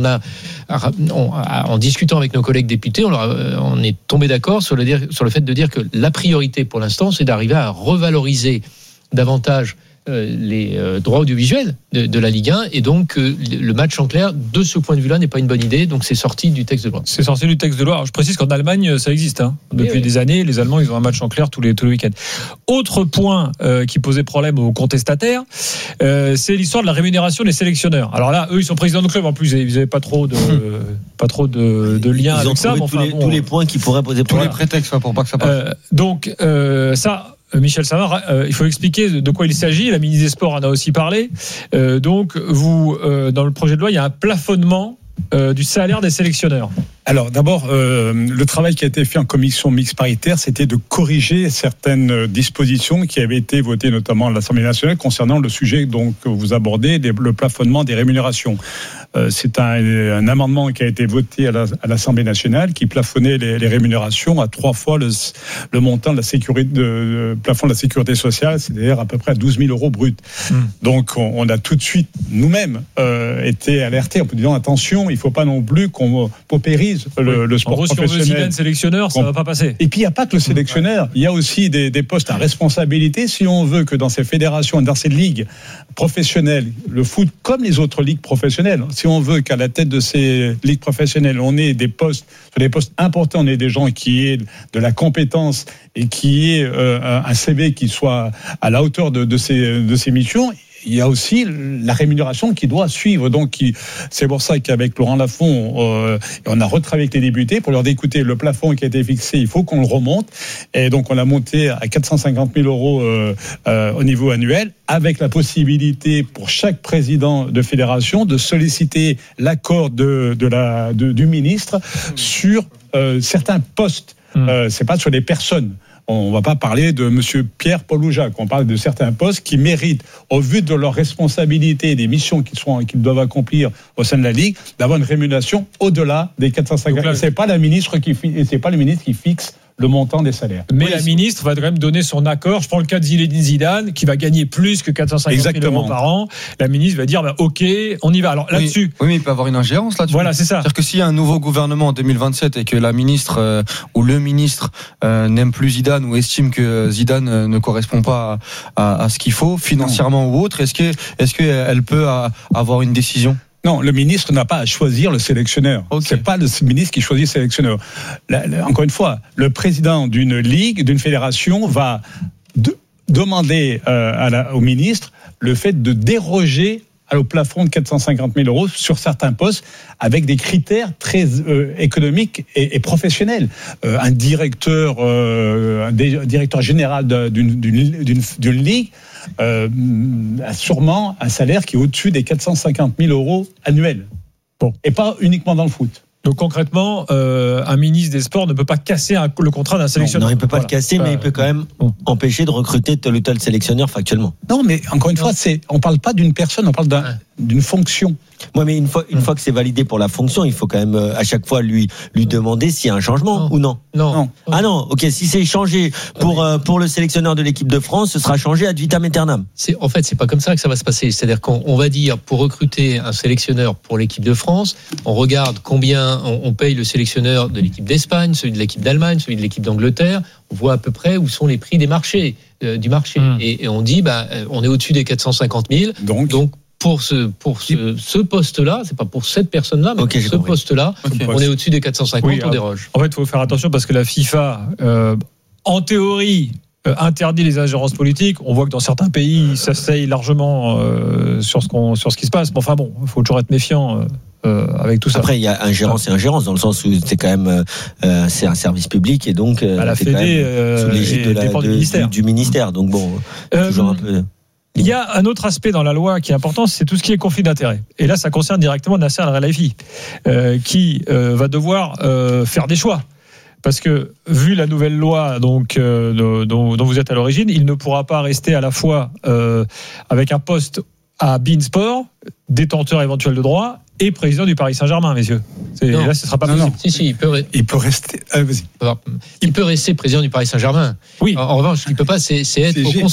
en discutant avec nos collègues députés, on est tombé d'accord sur le fait de dire que la priorité pour l'instant, c'est d'arriver à revaloriser davantage les droits audiovisuels de la Ligue 1, et donc le match en clair de ce point de vue-là n'est pas une bonne idée, donc c'est sorti du texte de loi. C'est sorti du texte de loi. Alors, je précise qu'en Allemagne ça existe depuis des années, les Allemands ils ont un match en clair tous les week-ends. Autre point qui posait problème aux contestataires, c'est l'histoire de la rémunération des sélectionneurs. Alors là, eux ils sont présidents de club en plus, ils n'avaient pas trop de liens avec ça. Tous les points qui pourraient poser problème. Tous les prétextes pour pas que ça passe. Donc ça. Michel Savin, il faut expliquer de quoi il s'agit. La ministre des Sports en a aussi parlé. Donc, dans le projet de loi, il y a un plafonnement du salaire des sélectionneurs. Alors d'abord, le travail qui a été fait en commission mixte paritaire, c'était de corriger certaines dispositions qui avaient été votées notamment à l'Assemblée nationale concernant le sujet donc, que vous abordez, le plafonnement des rémunérations. C'est un amendement qui a été voté à l'Assemblée nationale qui plafonnait les rémunérations à 3 fois le montant de plafond de la sécurité sociale, c'est-à-dire à peu près à 12 000 euros bruts. Donc on a tout de suite nous-mêmes été alertés en disant attention, il ne faut pas non plus qu'on paupérise le sport professionnel. Si on veut Zidane sélectionneur, ça ne va pas passer. Et puis il n'y a pas que le sélectionneur, il y a aussi des postes à responsabilité. Si on veut que dans ces fédérations, dans ces ligues professionnelles, le foot comme les autres ligues professionnelles, si on veut qu'à la tête de ces ligues professionnelles, on ait des postes importants, on ait des gens qui aient de la compétence et qui aient un CV qui soit à la hauteur de ces missions. Il y a aussi la rémunération qui doit suivre. Donc, c'est pour ça qu'avec Laurent Lafont, on a retravaillé avec les députés pour leur dire écoutez, le plafond qui a été fixé, il faut qu'on le remonte. Et donc, on l'a monté à 450 000 euros au niveau annuel, avec la possibilité pour chaque président de fédération de solliciter l'accord du ministre sur certains postes. C'est pas sur les personnes. On ne va pas parler de M. Pierre-Paul ou Jacques. On parle de certains postes qui méritent, au vu de leurs responsabilités et des missions qu'ils doivent accomplir au sein de la Ligue, d'avoir une rémunération au-delà des 450 000. C'est pas le ministre qui fixe le montant des salaires. Mais la ministre va quand même donner son accord. Je prends le cas de Zinedine Zidane, qui va gagner plus que 450 000 euros par an. La ministre va dire, OK, on y va. Alors là-dessus... Oui, mais il peut avoir une ingérence là-dessus. Voilà, c'est ça. C'est-à-dire que s'il y a un nouveau gouvernement en 2027 et que la ministre ou le ministre n'aime plus Zidane ou estime que Zidane ne correspond pas à ce qu'il faut, financièrement ou autre, est-ce qu'elle peut avoir une décision ? Non, le ministre n'a pas à choisir le sélectionneur. Okay. C'est pas le ministre qui choisit le sélectionneur. Encore une fois, le président d'une ligue, d'une fédération va demander au ministre le fait de déroger au plafond de 450 000 euros sur certains postes, avec des critères très économiques et professionnels. Un directeur général d'une ligue a sûrement un salaire qui est au-dessus des 450 000 euros annuels. Bon, et pas uniquement dans le foot. Donc concrètement, un ministre des Sports ne peut pas casser le contrat d'un sélectionneur. Non, il ne peut pas le casser, mais il peut quand même empêcher de recruter tel ou tel sélectionneur factuellement. Non, mais encore une fois, on ne parle pas d'une personne, on parle d'une fonction. Oui, mais une fois que c'est validé pour la fonction, il faut quand même à chaque fois lui demander s'il y a un changement ou non. Non. Ah non, ok, si c'est changé pour le sélectionneur de l'équipe de France, ce sera changé ad vitam aeternam. En fait, c'est pas comme ça que ça va se passer. C'est-à-dire qu'on va dire, pour recruter un sélectionneur pour l'équipe de France, on regarde combien on paye le sélectionneur de l'équipe d'Espagne, celui de l'équipe d'Allemagne, celui de l'équipe d'Angleterre. On voit à peu près où sont les prix du marché. Et on dit, on est au-dessus des 450 000. Donc pour ce poste-là, c'est pas pour cette personne-là, mais pour ce poste-là, on est au-dessus des 450, on déroge. En fait, il faut faire attention parce que la FIFA, en théorie, interdit les ingérences politiques. On voit que dans certains pays, ça s'aille largement sur ce qui se passe. Mais enfin bon, il faut toujours être méfiant. Avec tout ça. Après, il y a ingérence et ingérence dans le sens où c'est quand même c'est un service public et donc la c'est Fédé, quand même sous l'égide du ministère. Donc bon, toujours un peu. Il y a un autre aspect dans la loi qui est important, c'est tout ce qui est conflit d'intérêt. Et là, ça concerne directement Nasser Al-Khelaifi, qui va devoir faire des choix. Parce que, vu la nouvelle loi dont vous êtes à l'origine, il ne pourra pas rester à la fois avec un poste à beIN Sport, détenteur éventuel de droit, et président du Paris Saint-Germain, messieurs. Là, ce ne sera pas possible. Si, il peut rester. Vas-y. Il peut rester président du Paris Saint-Germain. Oui. En revanche, il ne peut pas. C'est être au conseil.